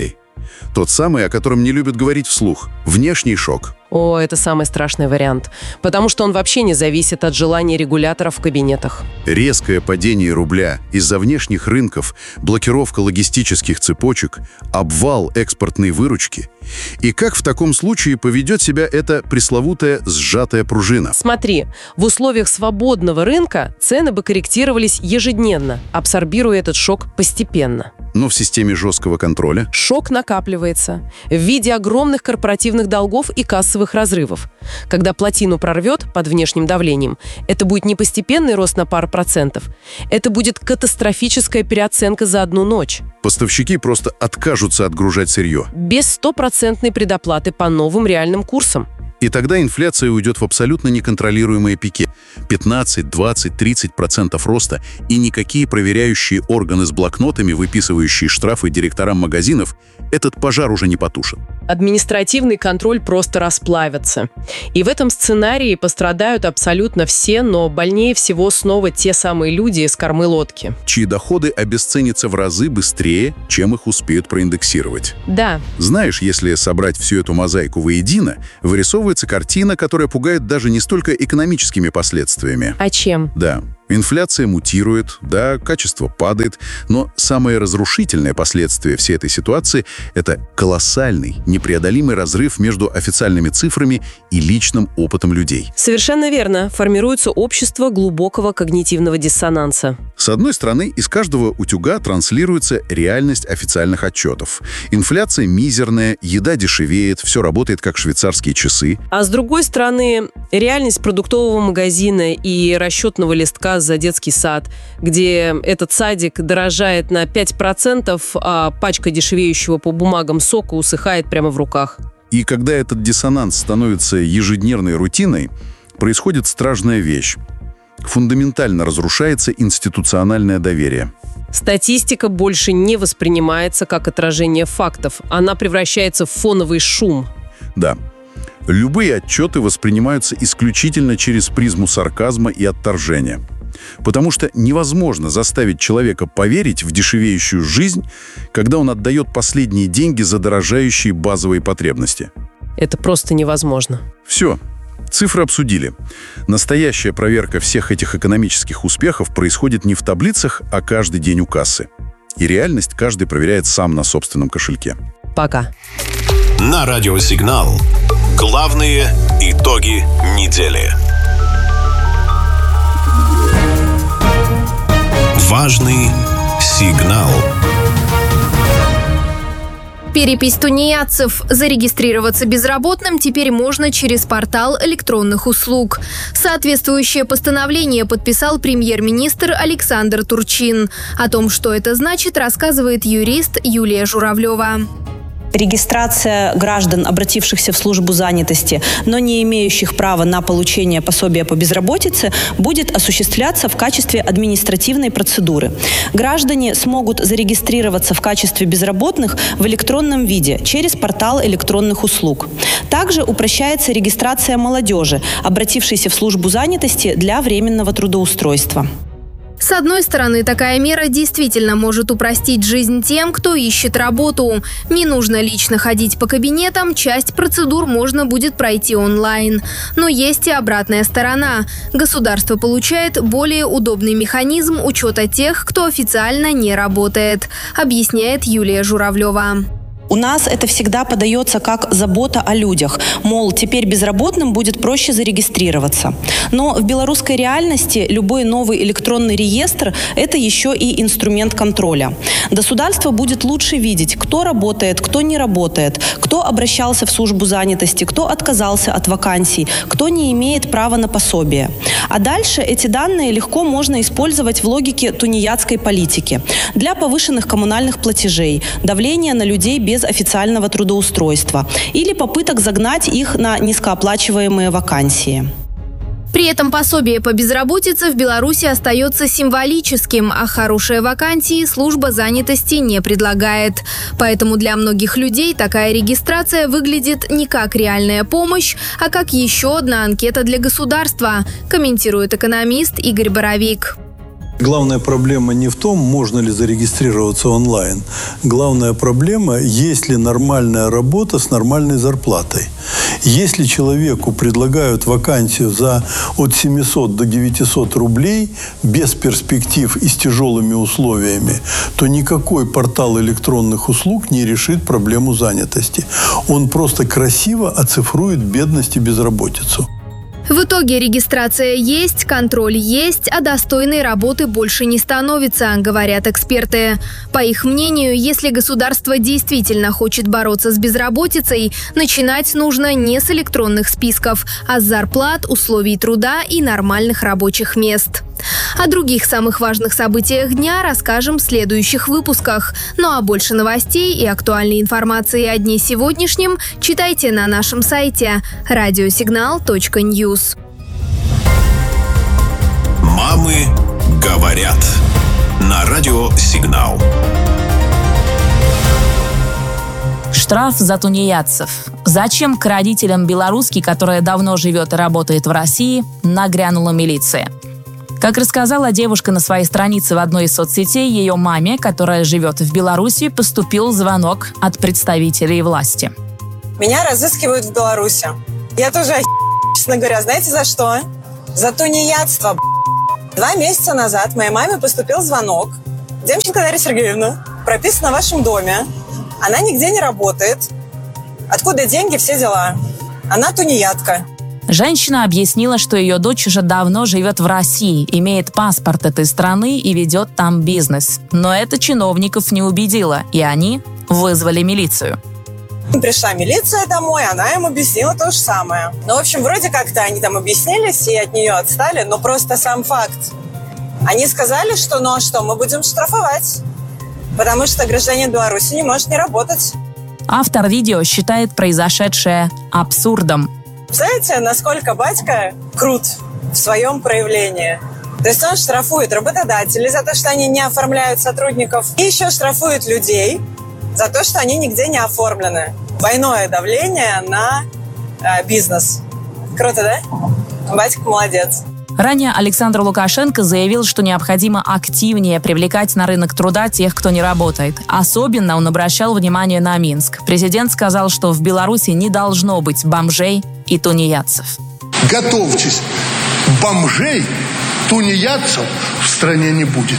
Speaker 20: Тот самый, о котором не любят говорить вслух – внешний шок.
Speaker 21: О, это самый страшный вариант, потому что он вообще не зависит от желания регуляторов в кабинетах.
Speaker 20: Резкое падение рубля из-за внешних рынков, блокировка логистических цепочек, обвал экспортной выручки. И как в таком случае поведет себя эта пресловутая сжатая пружина?
Speaker 21: Смотри, в условиях свободного рынка цены бы корректировались ежедневно, абсорбируя этот шок постепенно.
Speaker 20: Но в системе жесткого контроля
Speaker 21: шок накапливается в виде огромных корпоративных долгов и кассовых разрывов. Когда плотину прорвет под внешним давлением, это будет не постепенный рост на пару процентов, это будет катастрофическая переоценка за одну ночь.
Speaker 20: Поставщики просто откажутся отгружать сырье.
Speaker 21: Без стопроцентной предоплаты по новым реальным курсам.
Speaker 20: И тогда инфляция уйдет в абсолютно неконтролируемые пики. пятнадцать, двадцать, тридцать процентов роста, и никакие проверяющие органы с блокнотами, выписывающие штрафы директорам магазинов, этот пожар уже не потушит.
Speaker 21: Административный контроль просто расплавится. И в этом сценарии пострадают абсолютно все, но больнее всего снова те самые люди из кормы лодки.
Speaker 20: Чьи доходы обесценятся в разы быстрее, чем их успеют проиндексировать.
Speaker 21: Да.
Speaker 20: Знаешь, если собрать всю эту мозаику воедино, вырисовывается картина, которая пугает даже не столько экономическими последствиями.
Speaker 21: А чем?
Speaker 20: Да. Инфляция мутирует, да, качество падает, но самое разрушительное последствие всей этой ситуации – это колоссальный, непреодолимый разрыв между официальными цифрами и личным опытом людей.
Speaker 21: Совершенно верно. Формируется общество глубокого когнитивного диссонанса.
Speaker 20: С одной стороны, из каждого утюга транслируется реальность официальных отчетов. Инфляция мизерная, еда дешевеет, все работает как швейцарские часы.
Speaker 21: А с другой стороны, реальность продуктового магазина и расчетного листка за детский сад, где этот садик дорожает на пять процентов, а пачка дешевеющего по бумагам сока усыхает прямо в руках.
Speaker 20: И когда этот диссонанс становится ежедневной рутиной, происходит страшная вещь. Фундаментально разрушается институциональное доверие.
Speaker 21: Статистика больше не воспринимается как отражение фактов. Она превращается в фоновый шум.
Speaker 20: Да. Любые отчеты воспринимаются исключительно через призму сарказма и отторжения. Потому что невозможно заставить человека поверить в дешевеющую жизнь, когда он отдает последние деньги за дорожающие базовые потребности.
Speaker 21: Это просто невозможно.
Speaker 20: Все. Цифры обсудили. Настоящая проверка всех этих экономических успехов происходит не в таблицах, а каждый день у кассы. И реальность каждый проверяет сам на собственном кошельке.
Speaker 21: Пока.
Speaker 7: На радио «Сигнал». Главные итоги недели. Важный сигнал.
Speaker 5: Перепись тунеядцев. Зарегистрироваться безработным теперь можно через портал электронных услуг. Соответствующее постановление подписал премьер-министр Александр Турчин. О том, что это значит, рассказывает юрист Юлия Журавлева.
Speaker 2: Регистрация граждан, обратившихся в службу занятости, но не имеющих права на получение пособия по безработице, будет осуществляться в качестве административной процедуры. Граждане смогут зарегистрироваться в качестве безработных в электронном виде через портал электронных услуг. Также упрощается регистрация молодежи, обратившейся в службу занятости для временного трудоустройства.
Speaker 5: С одной стороны, такая мера действительно может упростить жизнь тем, кто ищет работу. Не нужно лично ходить по кабинетам, часть процедур можно будет пройти онлайн. Но есть и обратная сторона. Государство получает более удобный механизм учета тех, кто официально не работает, объясняет Юлия Журавлева.
Speaker 2: У нас это всегда подается как забота о людях. Мол, теперь безработным будет проще зарегистрироваться. Но в белорусской реальности любой новый электронный реестр – это еще и инструмент контроля. Государство будет лучше видеть, кто работает, кто не работает, кто обращался в службу занятости, кто отказался от вакансий, кто не имеет права на пособие. А дальше эти данные легко можно использовать в логике тунеядской политики. Для повышенных коммунальных платежей, давления на людей без официального трудоустройства или попыток загнать их на низкооплачиваемые вакансии.
Speaker 5: При этом пособие по безработице в Беларуси остается символическим, а хорошие вакансии служба занятости не предлагает. Поэтому для многих людей такая регистрация выглядит не как реальная помощь, а как еще одна анкета для государства, комментирует экономист Игорь Боровик.
Speaker 3: Главная проблема не в том, можно ли зарегистрироваться онлайн. Главная проблема, есть ли нормальная работа с нормальной зарплатой. Если человеку предлагают вакансию за от семисот до девятисот рублей, без перспектив и с тяжелыми условиями, то никакой портал электронных услуг не решит проблему занятости. Он просто красиво оцифрует бедность и безработицу.
Speaker 5: В итоге регистрация есть, контроль есть, а достойной работы больше не становится, говорят эксперты. По их мнению, если государство действительно хочет бороться с безработицей, начинать нужно не с электронных списков, а с зарплат, условий труда и нормальных рабочих мест. О других самых важных событиях дня расскажем в следующих выпусках. Ну а больше новостей и актуальной информации о дне сегодняшнем читайте на нашем сайте радиосигнал точка ньюс.
Speaker 7: Мамы говорят на радио «Сигнал».
Speaker 22: Штраф за тунеядцев. Зачем к родителям белоруски, которая давно живет и работает в России, нагрянула милиция? Как рассказала девушка на своей странице в одной из соцсетей, ее маме, которая живет в Беларуси, поступил звонок от представителей власти.
Speaker 23: Меня разыскивают в Беларуси. Я тоже охи... честно говоря, знаете за что? За тунеядство. Два месяца назад моей маме поступил звонок. Демченко Дарья Сергеевна прописана в вашем доме. Она нигде не работает. Откуда деньги, все дела? Она тунеядка.
Speaker 22: Женщина объяснила, что ее дочь уже давно живет в России, имеет паспорт этой страны и ведет там бизнес. Но это чиновников не убедило, и они вызвали милицию.
Speaker 23: Пришла милиция домой, она им объяснила то же самое. Ну, в общем, вроде как-то они там объяснились и от нее отстали, но просто сам факт. Они сказали, что ну а что, мы будем штрафовать, потому что гражданин Беларуси не может не работать.
Speaker 22: Автор видео считает произошедшее абсурдом.
Speaker 23: Знаете, насколько батька крут в своем проявлении? То есть он штрафует работодателей за то, что они не оформляют сотрудников, и еще штрафует людей за то, что они нигде не оформлены. Двойное давление на э, бизнес. Круто, да? Батька молодец.
Speaker 22: Ранее Александр Лукашенко заявил, что необходимо активнее привлекать на рынок труда тех, кто не работает. Особенно он обращал внимание на Минск. Президент сказал, что в Беларуси не должно быть бомжей и тунеядцев.
Speaker 24: Готовьтесь, бомжей, тунеядцев в стране не будет.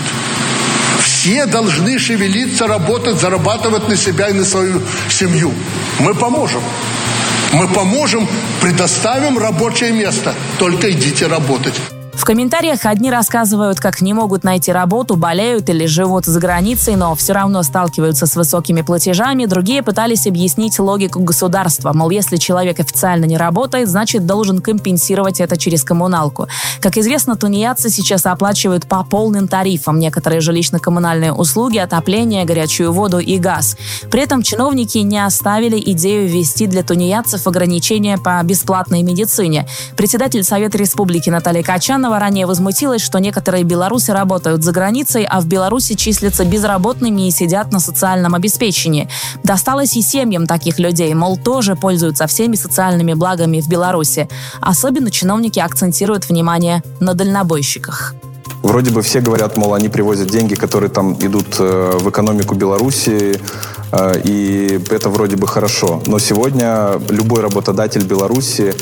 Speaker 24: Все должны шевелиться, работать, зарабатывать на себя и на свою семью. Мы поможем. Мы поможем, предоставим рабочее место. Только идите работать.
Speaker 22: В комментариях одни рассказывают, как не могут найти работу, болеют или живут за границей, но все равно сталкиваются с высокими платежами. Другие пытались объяснить логику государства. Мол, если человек официально не работает, значит, должен компенсировать это через коммуналку. Как известно, тунеядцы сейчас оплачивают по полным тарифам некоторые жилищно-коммунальные услуги, отопление, горячую воду и газ. При этом чиновники не оставили идею ввести для тунеядцев ограничения по бесплатной медицине. Председатель Совета Республики Наталья Качанова ранее возмутилась, что некоторые белорусы работают за границей, а в Беларуси числятся безработными и сидят на социальном обеспечении. Досталось и семьям таких людей, мол, тоже пользуются всеми социальными благами в Беларуси. Особенно чиновники акцентируют внимание на дальнобойщиках.
Speaker 6: Вроде бы все говорят, мол, они привозят деньги, которые там идут в экономику Беларуси, и это вроде бы хорошо. Но сегодня любой работодатель Беларуси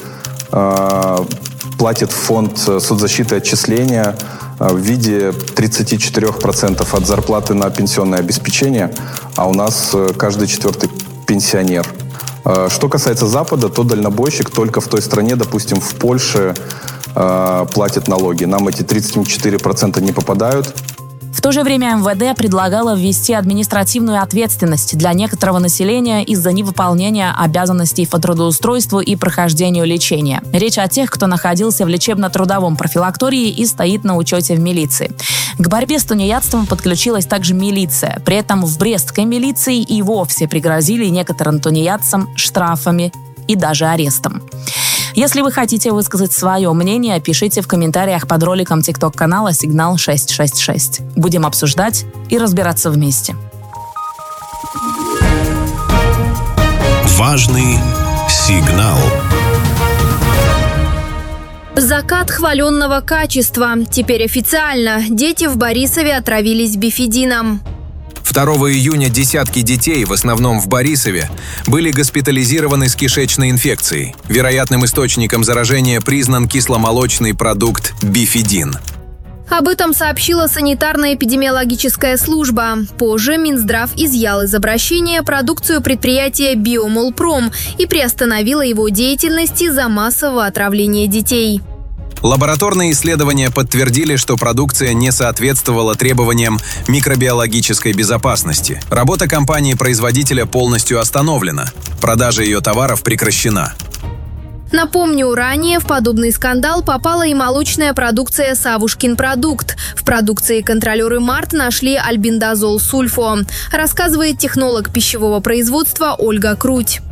Speaker 6: платит в фонд соцзащиты отчисления в виде тридцать четыре процента от зарплаты на пенсионное обеспечение, а у нас каждый четвертый пенсионер. Что касается Запада, то дальнобойщик только в той стране, допустим, в Польше, платит налоги. Нам эти тридцать четыре процента не попадают.
Speaker 22: В то же время эм вэ дэ предлагало ввести административную ответственность для некоторого населения из-за невыполнения обязанностей по трудоустройству и прохождению лечения. Речь о тех, кто находился в лечебно-трудовом профилактории и стоит на учете в милиции. К борьбе с тунеядством подключилась также милиция. При этом в брестской милиции и вовсе пригрозили некоторым тунеядцам штрафами и даже арестом. Если вы хотите высказать свое мнение, пишите в комментариях под роликом тикток-канала «Сигнал шесть шесть шесть». Будем обсуждать и разбираться вместе.
Speaker 7: Важный сигнал.
Speaker 5: Закат хваленного качества. Теперь официально. Дети в Борисове отравились бифидином.
Speaker 6: второго июня десятки детей, в основном в Борисове, были госпитализированы с кишечной инфекцией. Вероятным источником заражения признан кисломолочный продукт бифидин.
Speaker 5: Об этом сообщила санитарно-эпидемиологическая служба. Позже Минздрав изъял из обращения продукцию предприятия «Биомолпром» и приостановила его деятельность из-за массового отравления детей.
Speaker 6: Лабораторные исследования подтвердили, что продукция не соответствовала требованиям микробиологической безопасности. Работа компании-производителя полностью остановлена. Продажа ее товаров прекращена.
Speaker 5: Напомню, ранее в подобный скандал попала и молочная продукция «Савушкин продукт». В продукции контролеры МАРТ нашли альбендазол сульфо, рассказывает технолог пищевого производства Ольга Круть.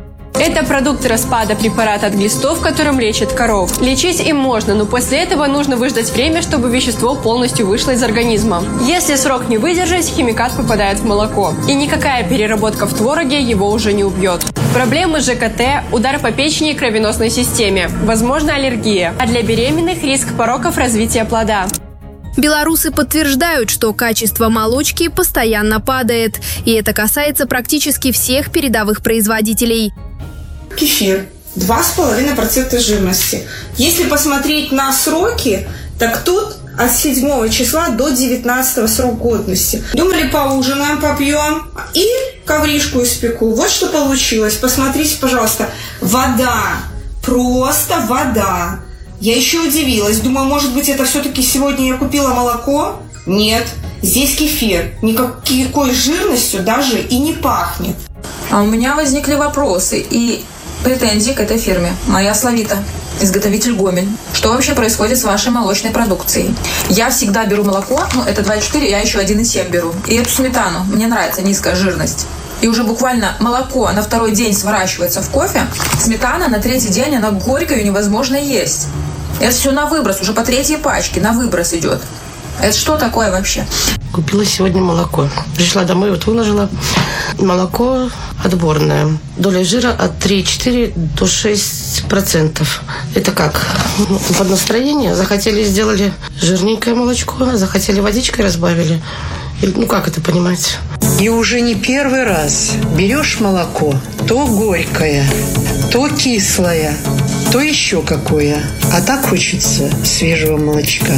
Speaker 4: Это продукт распада препарата от глистов, которым лечат коров. Лечить им можно, но после этого нужно выждать время, чтобы вещество полностью вышло из организма. Если срок не выдержать, химикат попадает в молоко. И никакая переработка в твороге его уже не убьет. Проблемы ЖКТ, удар по печени и кровеносной системе. Возможно, аллергия. А для беременных риск пороков развития плода.
Speaker 5: Белорусы подтверждают, что качество молочки постоянно падает. И это касается практически всех передовых производителей.
Speaker 16: Кефир два с половиной процента жирности. Если посмотреть на сроки, так тут от седьмого числа до девятнадцатого срок годности. Думали, поужинаем, попьем и ковришку испеку. Вот что получилось. Посмотрите, пожалуйста. Вода. Просто вода. Я еще удивилась. Думаю, может быть, это все-таки сегодня я купила молоко? Нет. Здесь кефир. Никакой жирностью даже и не пахнет.
Speaker 8: А у меня возникли вопросы и претензии к этой фирме. Моя Славита, изготовитель Гомель. Что вообще происходит с вашей молочной продукцией? Я всегда беру молоко, ну это два и четыре, я еще один и семь беру. И эту сметану, мне нравится низкая жирность. И уже буквально молоко на второй день сворачивается в кофе, сметана на третий день, она горькая и невозможно есть. Это все на выброс, уже по третьей пачке на выброс идет. Это что такое вообще?
Speaker 9: Купила сегодня молоко. Пришла домой, вот выложила. Молоко отборное. Доля жира от три и четыре до шесть процентов. Это как? Под настроение. Захотели, сделали жирненькое молочко, захотели водичкой разбавили. Ну, как это понимать?
Speaker 10: И уже не первый раз берешь молоко, то горькое, то кислое, то еще какое. А так хочется свежего молочка.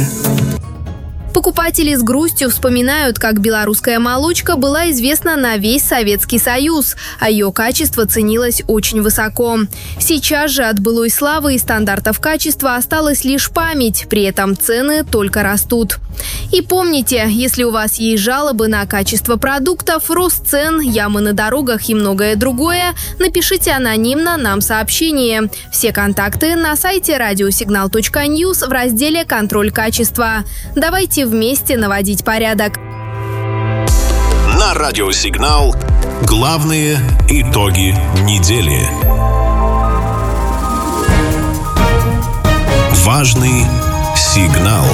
Speaker 5: Покупатели с грустью вспоминают, как белорусская молочка была известна на весь Советский Союз, а ее качество ценилось очень высоко. Сейчас же от былой славы и стандартов качества осталась лишь память, при этом цены только растут. И помните, если у вас есть жалобы на качество продуктов, рост цен, ямы на дорогах и многое другое, напишите анонимно нам сообщение. Все контакты на сайте радиосигнал точка ньюс в разделе «Контроль качества». Давайте вместе наводить порядок.
Speaker 7: На радиосигнал главные итоги недели. Важный сигнал.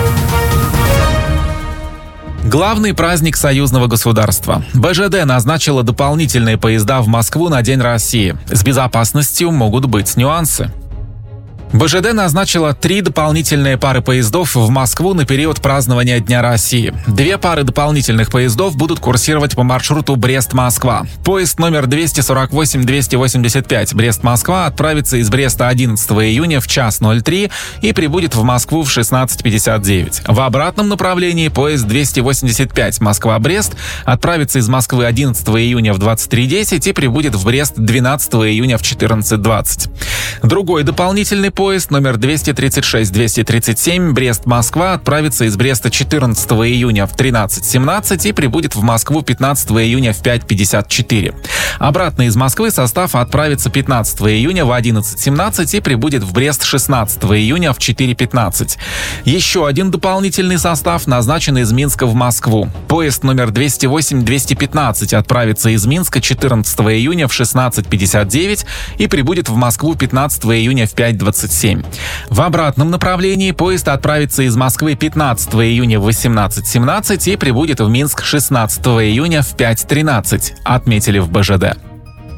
Speaker 1: Главный праздник союзного государства. БЖД назначила дополнительные поезда в Москву на День России. С безопасностью могут быть нюансы. БЖД назначила три дополнительные пары поездов в Москву на период празднования Дня России. Две пары дополнительных поездов будут курсировать по маршруту Брест-Москва. Поезд номер двести сорок восемь двести восемьдесят пять Брест-Москва отправится из Бреста одиннадцатого июня в час ноль три и прибудет в Москву в шестнадцать пятьдесят девять. В обратном направлении поезд двести восемьдесят пять Москва-Брест отправится из Москвы одиннадцатого июня в двадцать три десять и прибудет в Брест двенадцатого июня в четырнадцать двадцать. Другой дополнительный поезд Поезд номер двести тридцать шесть двести тридцать семь Брест-Москва отправится из Бреста четырнадцатого июня в тринадцать семнадцать и прибудет в Москву пятнадцатого июня в пять пятьдесят четыре. Обратно из Москвы состав отправится пятнадцатого июня в одиннадцать семнадцать и прибудет в Брест шестнадцатого июня в четыре пятнадцать. Еще один дополнительный состав назначен из Минска в Москву. Поезд номер двести восемь двести пятнадцать отправится из Минска четырнадцатого июня в шестнадцать пятьдесят девять и прибудет в Москву пятнадцатого июня в пять двадцать семь. В обратном направлении поезд отправится из Москвы пятнадцатого июня в восемнадцать семнадцать и прибудет в Минск шестнадцатого июня в пять тринадцать, отметили в БЖД.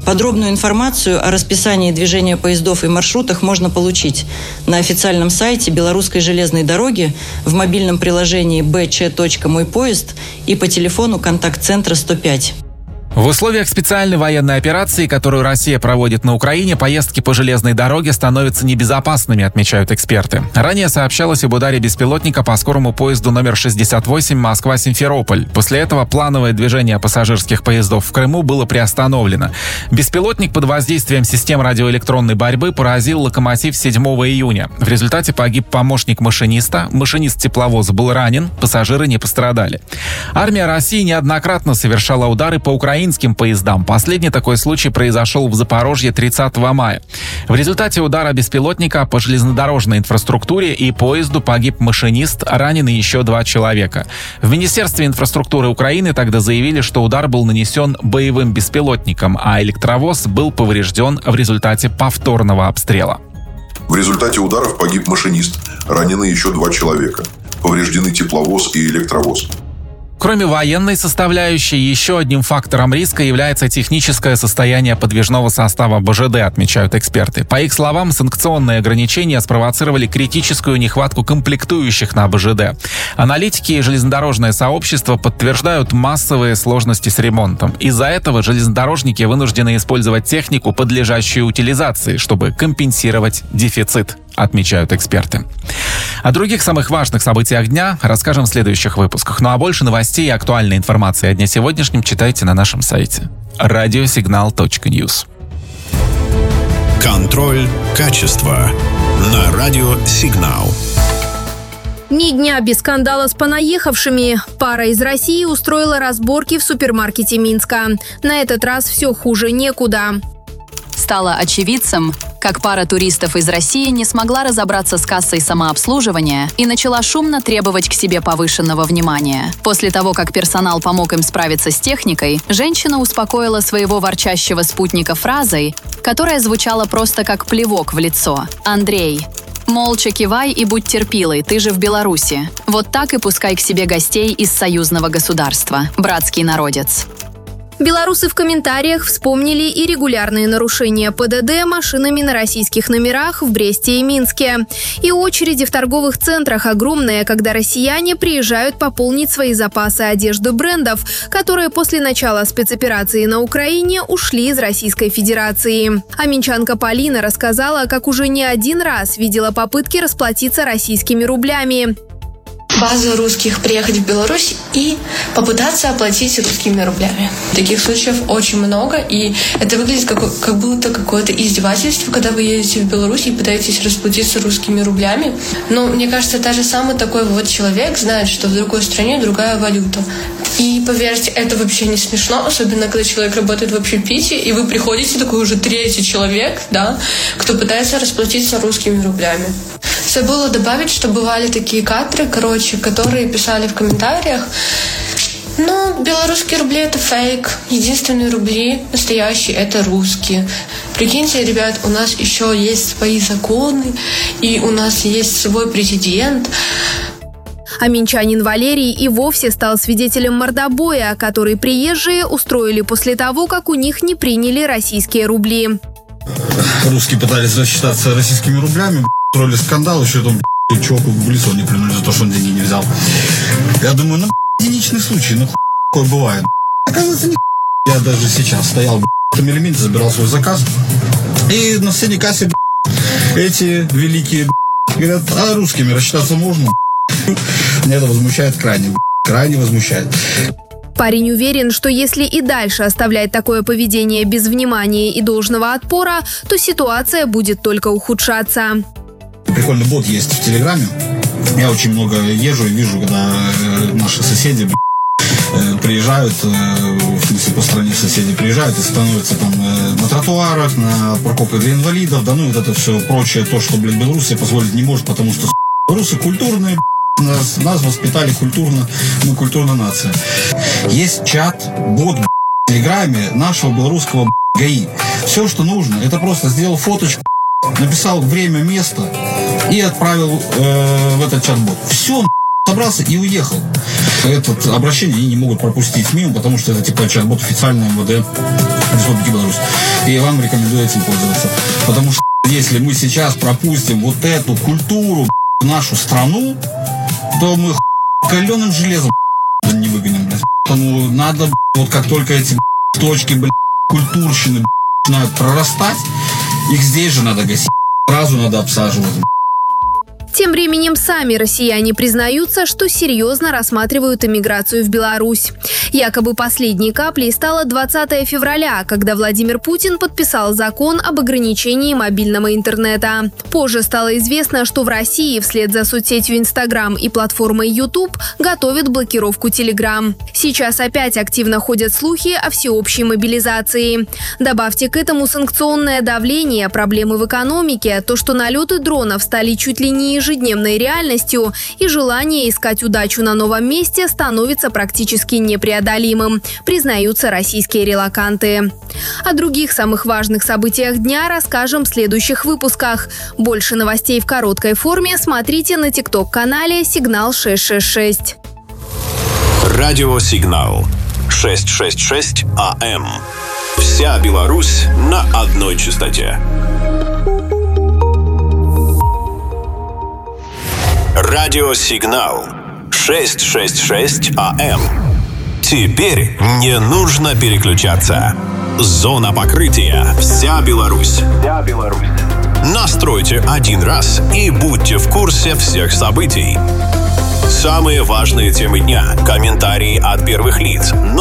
Speaker 11: Подробную информацию о расписании движения поездов и маршрутах можно получить на официальном сайте Белорусской железной дороги, в мобильном приложении бэ че точка мой поезд и по телефону контакт-центра сто пять.
Speaker 1: В условиях специальной военной операции, которую Россия проводит на Украине, поездки по железной дороге становятся небезопасными, отмечают эксперты. Ранее сообщалось об ударе беспилотника по скорому поезду номер шестьдесят восемь Москва-Симферополь. После этого плановое движение пассажирских поездов в Крыму было приостановлено. Беспилотник под воздействием систем радиоэлектронной борьбы поразил локомотив седьмого июня. В результате погиб помощник машиниста, машинист тепловоза был ранен, пассажиры не пострадали. Армия России неоднократно совершала удары по Украине поездам. Последний такой случай произошел в Запорожье тридцатого мая. В результате удара беспилотника по железнодорожной инфраструктуре и поезду погиб машинист, ранены еще два человека. В Министерстве инфраструктуры Украины тогда заявили, что удар был нанесен боевым беспилотником, а электровоз был поврежден в результате повторного обстрела.
Speaker 12: В результате ударов погиб машинист, ранены еще два человека. Повреждены тепловоз и электровоз.
Speaker 1: Кроме военной составляющей, еще одним фактором риска является техническое состояние подвижного состава бэ жэ дэ, отмечают эксперты. По их словам, санкционные ограничения спровоцировали критическую нехватку комплектующих на бэ жэ дэ. Аналитики и железнодорожное сообщество подтверждают массовые сложности с ремонтом. Из-за этого железнодорожники вынуждены использовать технику, подлежащую утилизации, чтобы компенсировать дефицит, отмечают эксперты. О других самых важных событиях дня расскажем в следующих выпусках. Ну а больше новостей и актуальной информации о дне сегодняшнем читайте на нашем сайте радиосигнал точка ньюс.
Speaker 7: Контроль качества на радио «Сигнал».
Speaker 5: Ни дня без скандала с понаехавшими. Пара из России устроила разборки в супермаркете Минска. На этот раз все хуже некуда.
Speaker 13: Стало очевидцем, как пара туристов из России не смогла разобраться с кассой самообслуживания и начала шумно требовать к себе повышенного внимания. После того, как персонал помог им справиться с техникой, женщина успокоила своего ворчащего спутника фразой, которая звучала просто как плевок в лицо. «Андрей, молча кивай и будь терпилой, ты же в Беларуси. Вот так и пускай к себе гостей из союзного государства. Братский народец».
Speaker 5: Белорусы в комментариях вспомнили и регулярные нарушения пэ дэ дэ машинами на российских номерах в Бресте и Минске. И очереди в торговых центрах огромные, когда россияне приезжают пополнить свои запасы одежды брендов, которые после начала спецоперации на Украине ушли из Российской Федерации. А минчанка Полина рассказала, как уже не один раз видела попытки расплатиться российскими рублями.
Speaker 14: База русских приехать в Беларусь и попытаться оплатить русскими рублями. Таких случаев очень много, и это выглядит как, как будто какое-то издевательство, когда вы едете в Беларусь и пытаетесь расплатиться русскими рублями. Но мне кажется, даже самый такой вот человек знает, что в другой стране другая валюта. И поверьте, это вообще не смешно, особенно когда человек работает в общепите, и вы приходите, такой уже третий человек, да, кто пытается расплатиться русскими рублями. Забыла добавить, что бывали такие кадры, короче, которые писали в комментариях: ну, белорусские рубли — это фейк, единственные рубли настоящие — это русские. Прикиньте, ребят, у нас еще есть свои законы, и у нас есть свой президент.
Speaker 5: А минчанин Валерий и вовсе стал свидетелем мордобоя, который приезжие устроили после того, как у них не приняли российские рубли.
Speaker 25: Русские пытались рассчитаться российскими рублями, устроили скандал, еще там чуваку в лицо не плюнули за то, что он деньги не взял. Я думаю, ну, единичный случай, ну, такое бывает. Оказывается, не я даже сейчас стоял в этом элементе, забирал свой заказ, и на соседней кассе эти великие говорят: а русскими рассчитаться можно? Меня это возмущает крайне, крайне возмущает.
Speaker 5: Парень уверен, что если и дальше оставлять такое поведение без внимания и должного отпора, то ситуация будет только ухудшаться.
Speaker 25: Прикольный бот есть в Телеграме. Я очень много езжу и вижу, когда наши соседи приезжают, в смысле по стране соседи приезжают и становятся там на тротуарах, на парковках для инвалидов, да ну вот это все прочее, то, что, блядь, Белоруссия позволить не может, потому что белорусы культурные, Нас, нас воспитали культурно, мы культурная нация. Есть чат, бот в Телеграме нашего белорусского ГАИ. Все, что нужно, это просто сделал фоточку, написал время, место и отправил э, в этот чат-бот. Все, собрался и уехал. это обращение они не могут пропустить мимо, потому что это типа чат-бот официального эм вэ дэ Республики Беларусь. И вам рекомендую этим пользоваться. Потому что если мы сейчас пропустим вот эту культуру в нашу страну, то мы каленым железом не выгоним. Поэтому надо, вот как только эти точки культурщины начинают прорастать, их здесь же надо гасить. Сразу надо обсаживать.
Speaker 5: Тем временем сами россияне признаются, что серьезно рассматривают эмиграцию в Беларусь. Якобы последней каплей стало двадцатое февраля, когда Владимир Путин подписал закон об ограничении мобильного интернета. Позже стало известно, что в России вслед за соцсетью Instagram и платформой YouTube готовят блокировку Telegram. Сейчас опять активно ходят слухи о всеобщей мобилизации. Добавьте к этому санкционное давление, проблемы в экономике, то, что налеты дронов стали чуть ли не ежедневной реальностью, и желание искать удачу на новом месте становится практически непреодолимым, признаются российские релоканты. О других самых важных событиях дня расскажем в следующих выпусках. Больше новостей в короткой форме смотрите на тикток-канале «Сигнал шесть шесть шесть».
Speaker 7: Радио «Сигнал» шестьсот шестьдесят шесть АМ. Вся Беларусь на одной частоте. Радио «Сигнал» шестьсот шестьдесят шесть АМ. Теперь не нужно переключаться. Зона покрытия. Вся Беларусь. Вся Беларусь. Настройте один раз и будьте в курсе всех событий. Самые важные темы дня, комментарии от первых лиц.